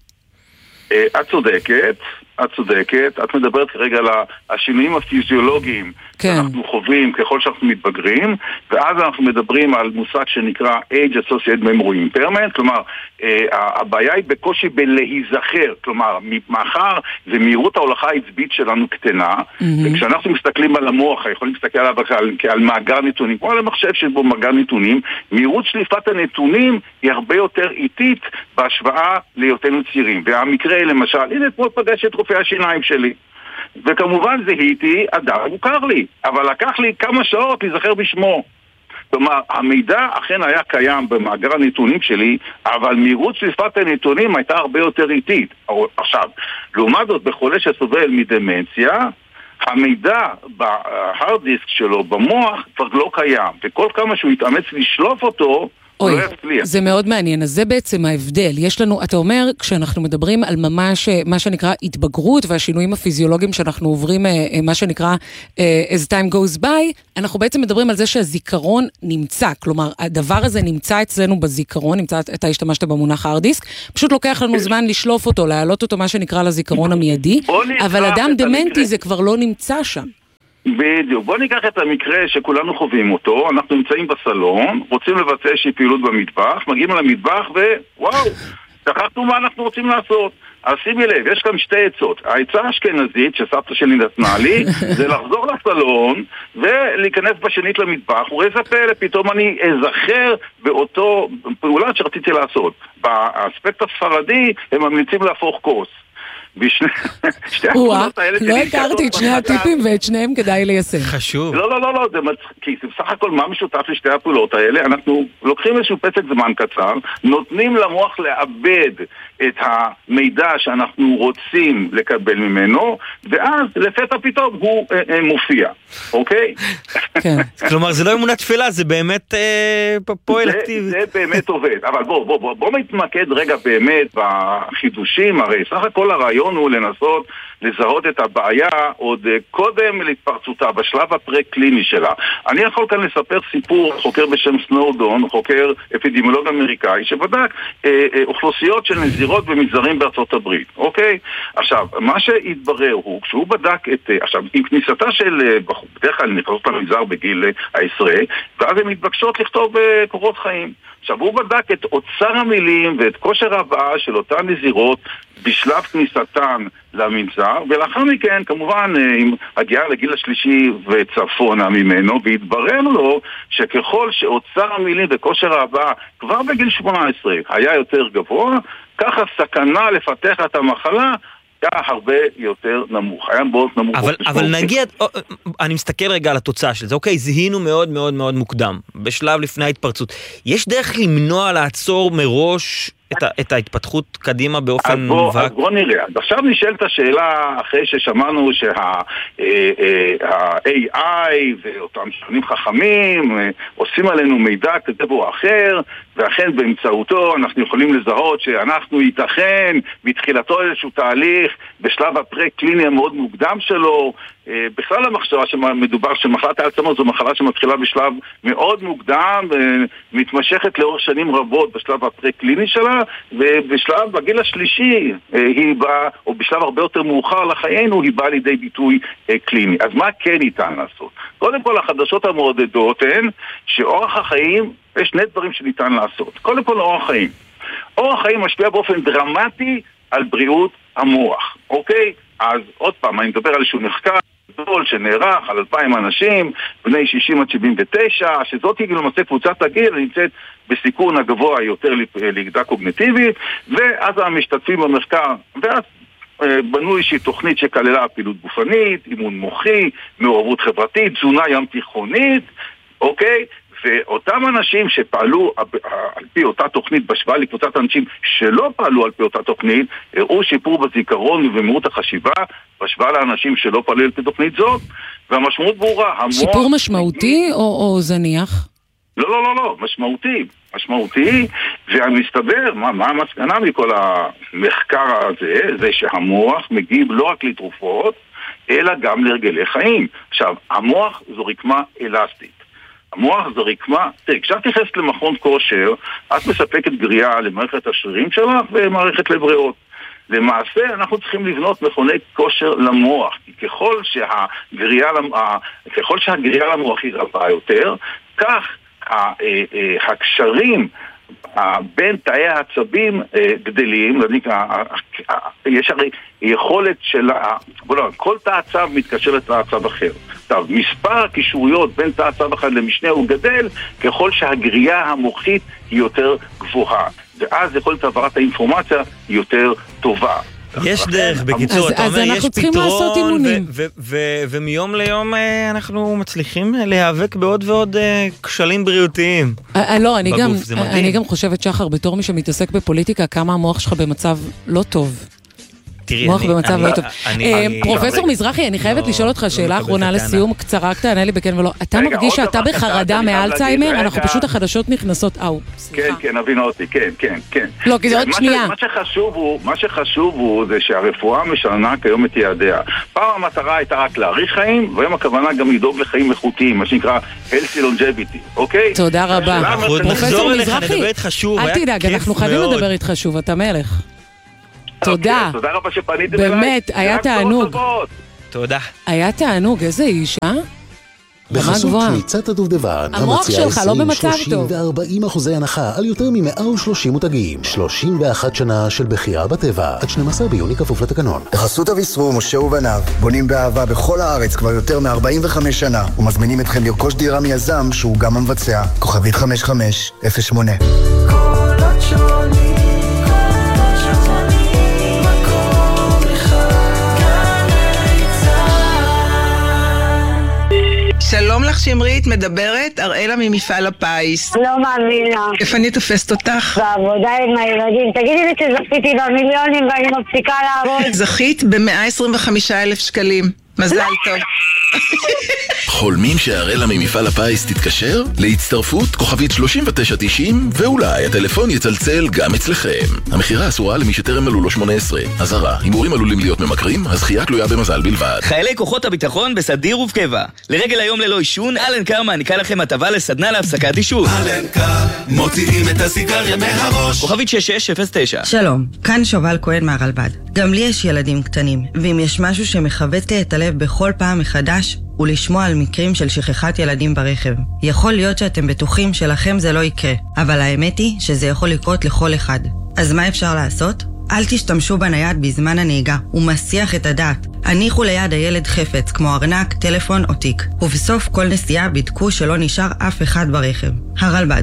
[SPEAKER 18] את צודקת, את צודקת, את מדברת כרגע על השינויים הפיזיולוגיים כן. שאנחנו חווים ככל שאנחנו מתבגרים, ואז אנחנו מדברים על מושג שנקרא Age Associated Memory Impairment, כלומר, אה, הבעיה היא בקושי בלהיזכר, כלומר, מאחר ומהירות ההולכה העצבית שלנו קטנה, mm-hmm. וכשאנחנו מסתכלים על המוח, יכולים להסתכל עליו כעל, כעל מאגר נתונים, כמו על המחשב שבו מאגר נתונים, מהירות שליפת הנתונים היא הרבה יותר איטית בהשוואה להיותנו צעירים. והמקרה למשל, הנה פה פגש את רופא השיניים שלי. וכמובן זהיתי אדם מוכר לי, אבל לקח לי כמה שעות להיזכר בשמו. כלומר, המידע אכן היה קיים במאגר הנתונים שלי, אבל מהירות שליפת הנתונים הייתה הרבה יותר איטית. עכשיו, לעומת זאת, בחולה שסובל מדמנציה, המידע בהארד דיסק שלו במוח כבר לא קיים, וכל כמה שהוא יתאמץ לשלוף אותו,
[SPEAKER 2] אוי, זה מאוד מעניין. אז זה בעצם ההבדל. יש לנו, אתה אומר, כשאנחנו מדברים על ממש, מה שנקרא התבגרות והשינויים הפיזיולוגיים שאנחנו עוברים, מה שנקרא as time goes by, אנחנו בעצם מדברים על זה שהזיכרון נמצא. כלומר, הדבר הזה נמצא אצלנו בזיכרון, נמצא, אתה השתמשת במונח hard disk, פשוט לוקח לנו זמן לשלוף אותו, להעלות אותו, מה שנקרא לזיכרון המיידי, אבל אדם דמנטי זה כבר לא נמצא שם.
[SPEAKER 18] בדיוק. בוא ניקח את המקרה שכולנו חווים אותו, אנחנו נמצאים בסלון, רוצים לבצע איזושהי פעילות במטבח, מגיעים למטבח ווואו, שכחנו מה אנחנו רוצים לעשות. אז שימי לב, יש כאן שתי עצות. העצה האשכנזית שסבתא שלי נתנה לי, זה לחזור לסלון ולהיכנס בשנית למטבח, וראה פלא, פתאום אני אזכר באותו פעולה שרציתי לעשות. באספקט הספרדי הם ממליצים להפוך כוס.
[SPEAKER 2] לא הכרתי את שני הטיפים ואת שניהם כדאי ליישם.
[SPEAKER 1] חשוב.
[SPEAKER 18] לא, לא, לא, לא, זה מצחיק. זה בסך הכל מה משותף לשתי הפעולות האלה. אנחנו לוקחים איזשהו פסק זמן קצר, נותנים למוח לאבד את המידע שאנחנו רוצים לקבל ממנו, ואז לפתע פתאום הוא מופיע. אוקיי?
[SPEAKER 2] כן.
[SPEAKER 1] כלומר, זה לא אמונה תפילה, זה באמת פועל אקטיבי.
[SPEAKER 18] זה באמת עובד. אבל בוא, בוא, בוא, בוא מתמקד רגע באמת בחידושים. הרי סך הכל הרעיון הוא לנסות לזהות את הבעיה עוד קודם להתפרצותה, בשלב הפרה-קליני שלה. אני יכול כאן לספר סיפור, חוקר בשם סנורדון, חוקר אפידמיולוג אמריקאי, שבדק אה, אה, אוכלוסיות של נזירות במגזרים בארצות הברית. אוקיי? עכשיו, מה שהתברר הוא, כשהוא בדק את... עכשיו, עם כניסתה של... בדרך כלל נכנסות למגזר בגיל העשרה, ואז הן מתבקשות לכתוב אה, קורות חיים. עכשיו, הוא בדק את אוצר המילים ואת כושר הבאה של אותן נזירות בשלב כניסתן למנזר, ולאחר מכן, כמובן, עם הגיעה לגיל השלישי וצפונה ממנו, והתברר לו שככל שאוצר המילים וכושר הבאה כבר בגיל שמונה עשרה היה יותר גבוה, ככה סכנה לפתח את המחלה היה הרבה יותר נמוך, היה מאוד נמוך.
[SPEAKER 1] אבל, אבל נגיד, אני מסתכל רגע על התוצאה של זה, אוקיי, זיהינו מאוד מאוד מאוד מוקדם, בשלב לפני ההתפרצות. יש דרך למנוע, לעצור מראש את, את ההתפתחות קדימה באופן מובהק?
[SPEAKER 18] אז בוא נראה. עכשיו נשאלת השאלה, אחרי ששמענו שה-איי איי ואותם שונים חכמים עושים עלינו מידע כזה או אחר, ואכן באמצעותו אנחנו יכולים לזהות שאנחנו ייתכן מתחילתו איזשהו תהליך בשלב הפרה-קליני המאוד מוקדם שלו. בכלל המחשבה שמדובר שמחלת האלצהיימר זו מחלה שמתחילה בשלב מאוד מוקדם ומתמשכת לאורך שנים רבות בשלב הפרה-קליני שלה, ובשלב בגיל השלישי היא באה, או בשלב הרבה יותר מאוחר לחיינו, היא באה לידי ביטוי קליני. אז מה כן ניתן לעשות? קודם כל, החדשות המעודדות הן שאורח החיים, יש שני דברים שניתן לעשות. קודם כל, אורח חיים. אורח חיים משפיע באופן דרמטי על בריאות המוח, אוקיי? אז עוד פעם, אני מדבר על איזשהו מחקר גדול שנערך על אלפיים אנשים, בני שישים עד שבעים ותשע, שזאת היא למעשה קבוצת הגיל, נמצאת בסיכון הגבוה יותר לירידה קוגניטיבית, ואז המשתתפים במחקר, ואז בנו איזושהי תוכנית שכללה פעילות גופנית, אימון מוחי, מעורבות חברתית, תזונה ים תיכונית, אוקיי? ואותם אנשים שפעלו על פי אותה תוכנית בהשוואה לקבוצת אנשים שלא פעלו על פי אותה תוכנית, הראו שיפור בזיכרון ובמהירות החשיבה בהשוואה לאנשים שלא פעלו על פי תוכנית זאת, והמשמעות ברורה.
[SPEAKER 2] שיפור משמעותי או, או זניח?
[SPEAKER 18] לא, לא, לא, לא, משמעותי. משמעותי, ומסתבר, מה, מה המסקנה מכל המחקר הזה, זה שהמוח מגיב לא רק לתרופות, אלא גם להרגלי חיים. עכשיו, המוח זו רקמה אלסטית. המוח זו רקמה, תראי, כשאת נכנסת למכון כושר, את מספקת גריעה למערכת השרירים שלך ומערכת לב ריאות. למעשה אנחנו צריכים לבנות מכוני כושר למוח, כי ככל שהגריעה, ככל שהגריעה למוח היא רבה יותר, כך הקשרים בין תאי העצבים גדלים, יש הרי יכולת של, כל תא עצב מתקשר לתא עצב אחר. טוב, מספר הקישוריות בין תא עצב אחד למשנה הוא גדל ככל שהגריעה המוחית היא יותר גבוהה, ואז יכולת העברת האינפורמציה יותר טובה.
[SPEAKER 1] יש דרך, בקיצור, אתה אומר, יש פתרון, ומיום ליום אנחנו מצליחים להיאבק בעוד ועוד כשלים בריאותיים.
[SPEAKER 2] לא, אני גם חושבת, שחר, בתור מי שמתעסק בפוליטיקה, כמה המוח שלך במצב לא טוב. מוח במצב לא טוב. פרופסור מזרחי, אני חייבת לשאול אותך שאלה אחרונה לסיום, קצרה, תענה לי בכן ולא. אתה מרגיש שאתה בחרדה מאלצהיימר? אנחנו פשוט החדשות נכנסות, אאו, סליחה.
[SPEAKER 18] כן, כן, הבין אותי, כן, כן, כן.
[SPEAKER 2] לא, כי זה עוד שנייה.
[SPEAKER 18] מה שחשוב הוא זה שהרפואה משנה כיום את יעדיה. פעם המטרה הייתה רק להאריך חיים, והיום הכוונה גם לדאוג לחיים איכותיים, מה שנקרא healthy longevity, אוקיי?
[SPEAKER 2] תודה רבה. פרופסור מזרחי, אל תדאג, אנחנו חייבים לדבר איתך שוב, אתה מלך. תודה.
[SPEAKER 18] תודה רבה שפניתם אליי.
[SPEAKER 2] באמת, היה תענוג.
[SPEAKER 1] תודה.
[SPEAKER 2] היה תענוג, איזה איש, אה?
[SPEAKER 19] בחסות שמיצת הדובדבן,
[SPEAKER 2] המוח שלך לא במצב טוב.
[SPEAKER 19] שלושים וארבעים אחוזי הנחה על יותר מ-מאה ושלושים מותגים. שלושים ואחת שנה של בחירה בטבע. עד שנים עשר ביוני כפוף לתקנון.
[SPEAKER 20] בחסות אביסרו, משה ובניו, בונים באהבה בכל הארץ כבר יותר מ-ארבעים וחמש שנה, ומזמינים אתכם לרכוש דירה מיזם שהוא גם המבצע. כוכבית חמש חמש אפס שמונה. קולות שונים.
[SPEAKER 21] שלום לך שמרית, מדברת אראלה ממפעל הפיס.
[SPEAKER 5] לא מאמינה.
[SPEAKER 21] איפה אני תופסת אותך?
[SPEAKER 5] בעבודה עם הילדים. תגידי לי שזכיתי במיליונים ואני מפסיקה לעבוד.
[SPEAKER 21] זכית ב-מאה עשרים וחמישה אלף שקלים. מזל טוב.
[SPEAKER 7] חולמים שהראלה ממפעל הפיס תתקשר? להצטרפות כוכבית שלושים ותשע תשעים, ואולי הטלפון יצלצל גם אצלכם. המחירה אסורה למי שטרם מלאו לו שמונה עשרה. אזהרה, הימורים עלולים להיות ממכרים, הזכייה תלויה במזל בלבד.
[SPEAKER 22] חיילי כוחות הביטחון בסדיר ובקבע. לרגל היום ללא עישון, אלנקר מעניקה לכם הטבה לסדנה להפסקת עישון.
[SPEAKER 23] אלנקר, מוציאים את הסיגריה מהראש.
[SPEAKER 22] כוכבית שש שש אפס תשע.
[SPEAKER 24] שלום, כאן שובל כהן מהרלב"ד. גם לי יש ילדים קטנים, ואם יש משהו שמחבט לי את הלב בכל פעם מחדש, ולשמוע על מקרים של שכחת ילדים ברכב. יכול להיות שאתם בטוחים שלכם זה לא יקרה, אבל האמת היא שזה יכול לקרות לכל אחד. אז מה אפשר לעשות? אל תשתמשו בנייד בזמן הנהיגה, הוא מסיח את הדעת. הניחו ליד הילד חפץ, כמו ארנק, טלפון או תיק. ובסוף כל נסיעה בדקו שלא נשאר אף אחד ברכב. הרלב"ד.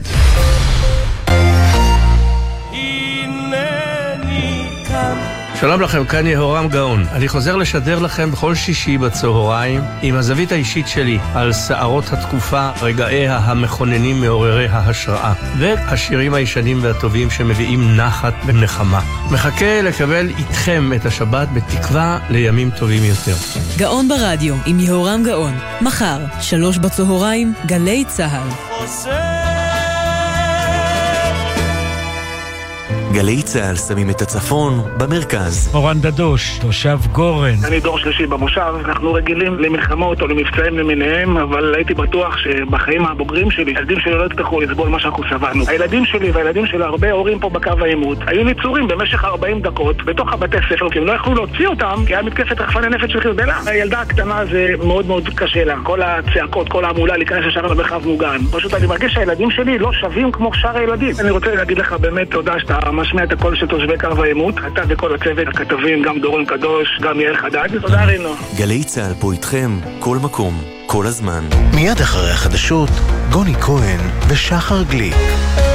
[SPEAKER 25] שלום לכם, כאן יהורם גאון. אני חוזר לשדר לכם בכל שישי בצהריים עם הזווית האישית שלי על שערות התקופה, רגעיה המכוננים מעוררי ההשראה והשירים הישנים והטובים שמביאים נחת ונחמה. מחכה לקבל איתכם את השבת בתקווה לימים טובים יותר.
[SPEAKER 26] גאון ברדיו עם יהורם גאון, מחר, שלוש בצהריים, גלי צהל.
[SPEAKER 27] גלי צהל שמים את הצפון במרכז.
[SPEAKER 28] אורן דדוש, תושב גורן.
[SPEAKER 29] אני דור שלישי במושב, אנחנו רגילים למלחמות או למבצעים למיניהם, אבל הייתי בטוח שבחיים הבוגרים שלי, הילדים שלי לא יצטרכו לסבול מה שאנחנו סבלנו. הילדים שלי והילדים של הרבה הורים פה בקו העימות היו ניצורים במשך ארבעים דקות בתוך הבתי ספר, כי הם לא יכלו להוציא אותם, כי היה מתקפת רחפני נפץ של חיזבאללה. הילדה הקטנה זה מאוד מאוד קשה לה. כל הצעקות, כל העמולה להיכנס ישר למרחב מוגן. פשוט אני מרגיש שהילדים שלי לא שווים כמו שאר הילדים. אני רוצה להגיד לך באמת תודה שאתה משמיע את הקול של תושבי קו העימות, אתה וכל הצוות, הכתבים, גם דורון קדוש, גם יאיר חדד. תודה רינו.
[SPEAKER 27] גלי צהל פה איתכם, כל מקום, כל הזמן.
[SPEAKER 19] מיד אחרי החדשות, גוני כהן ושחר גליק.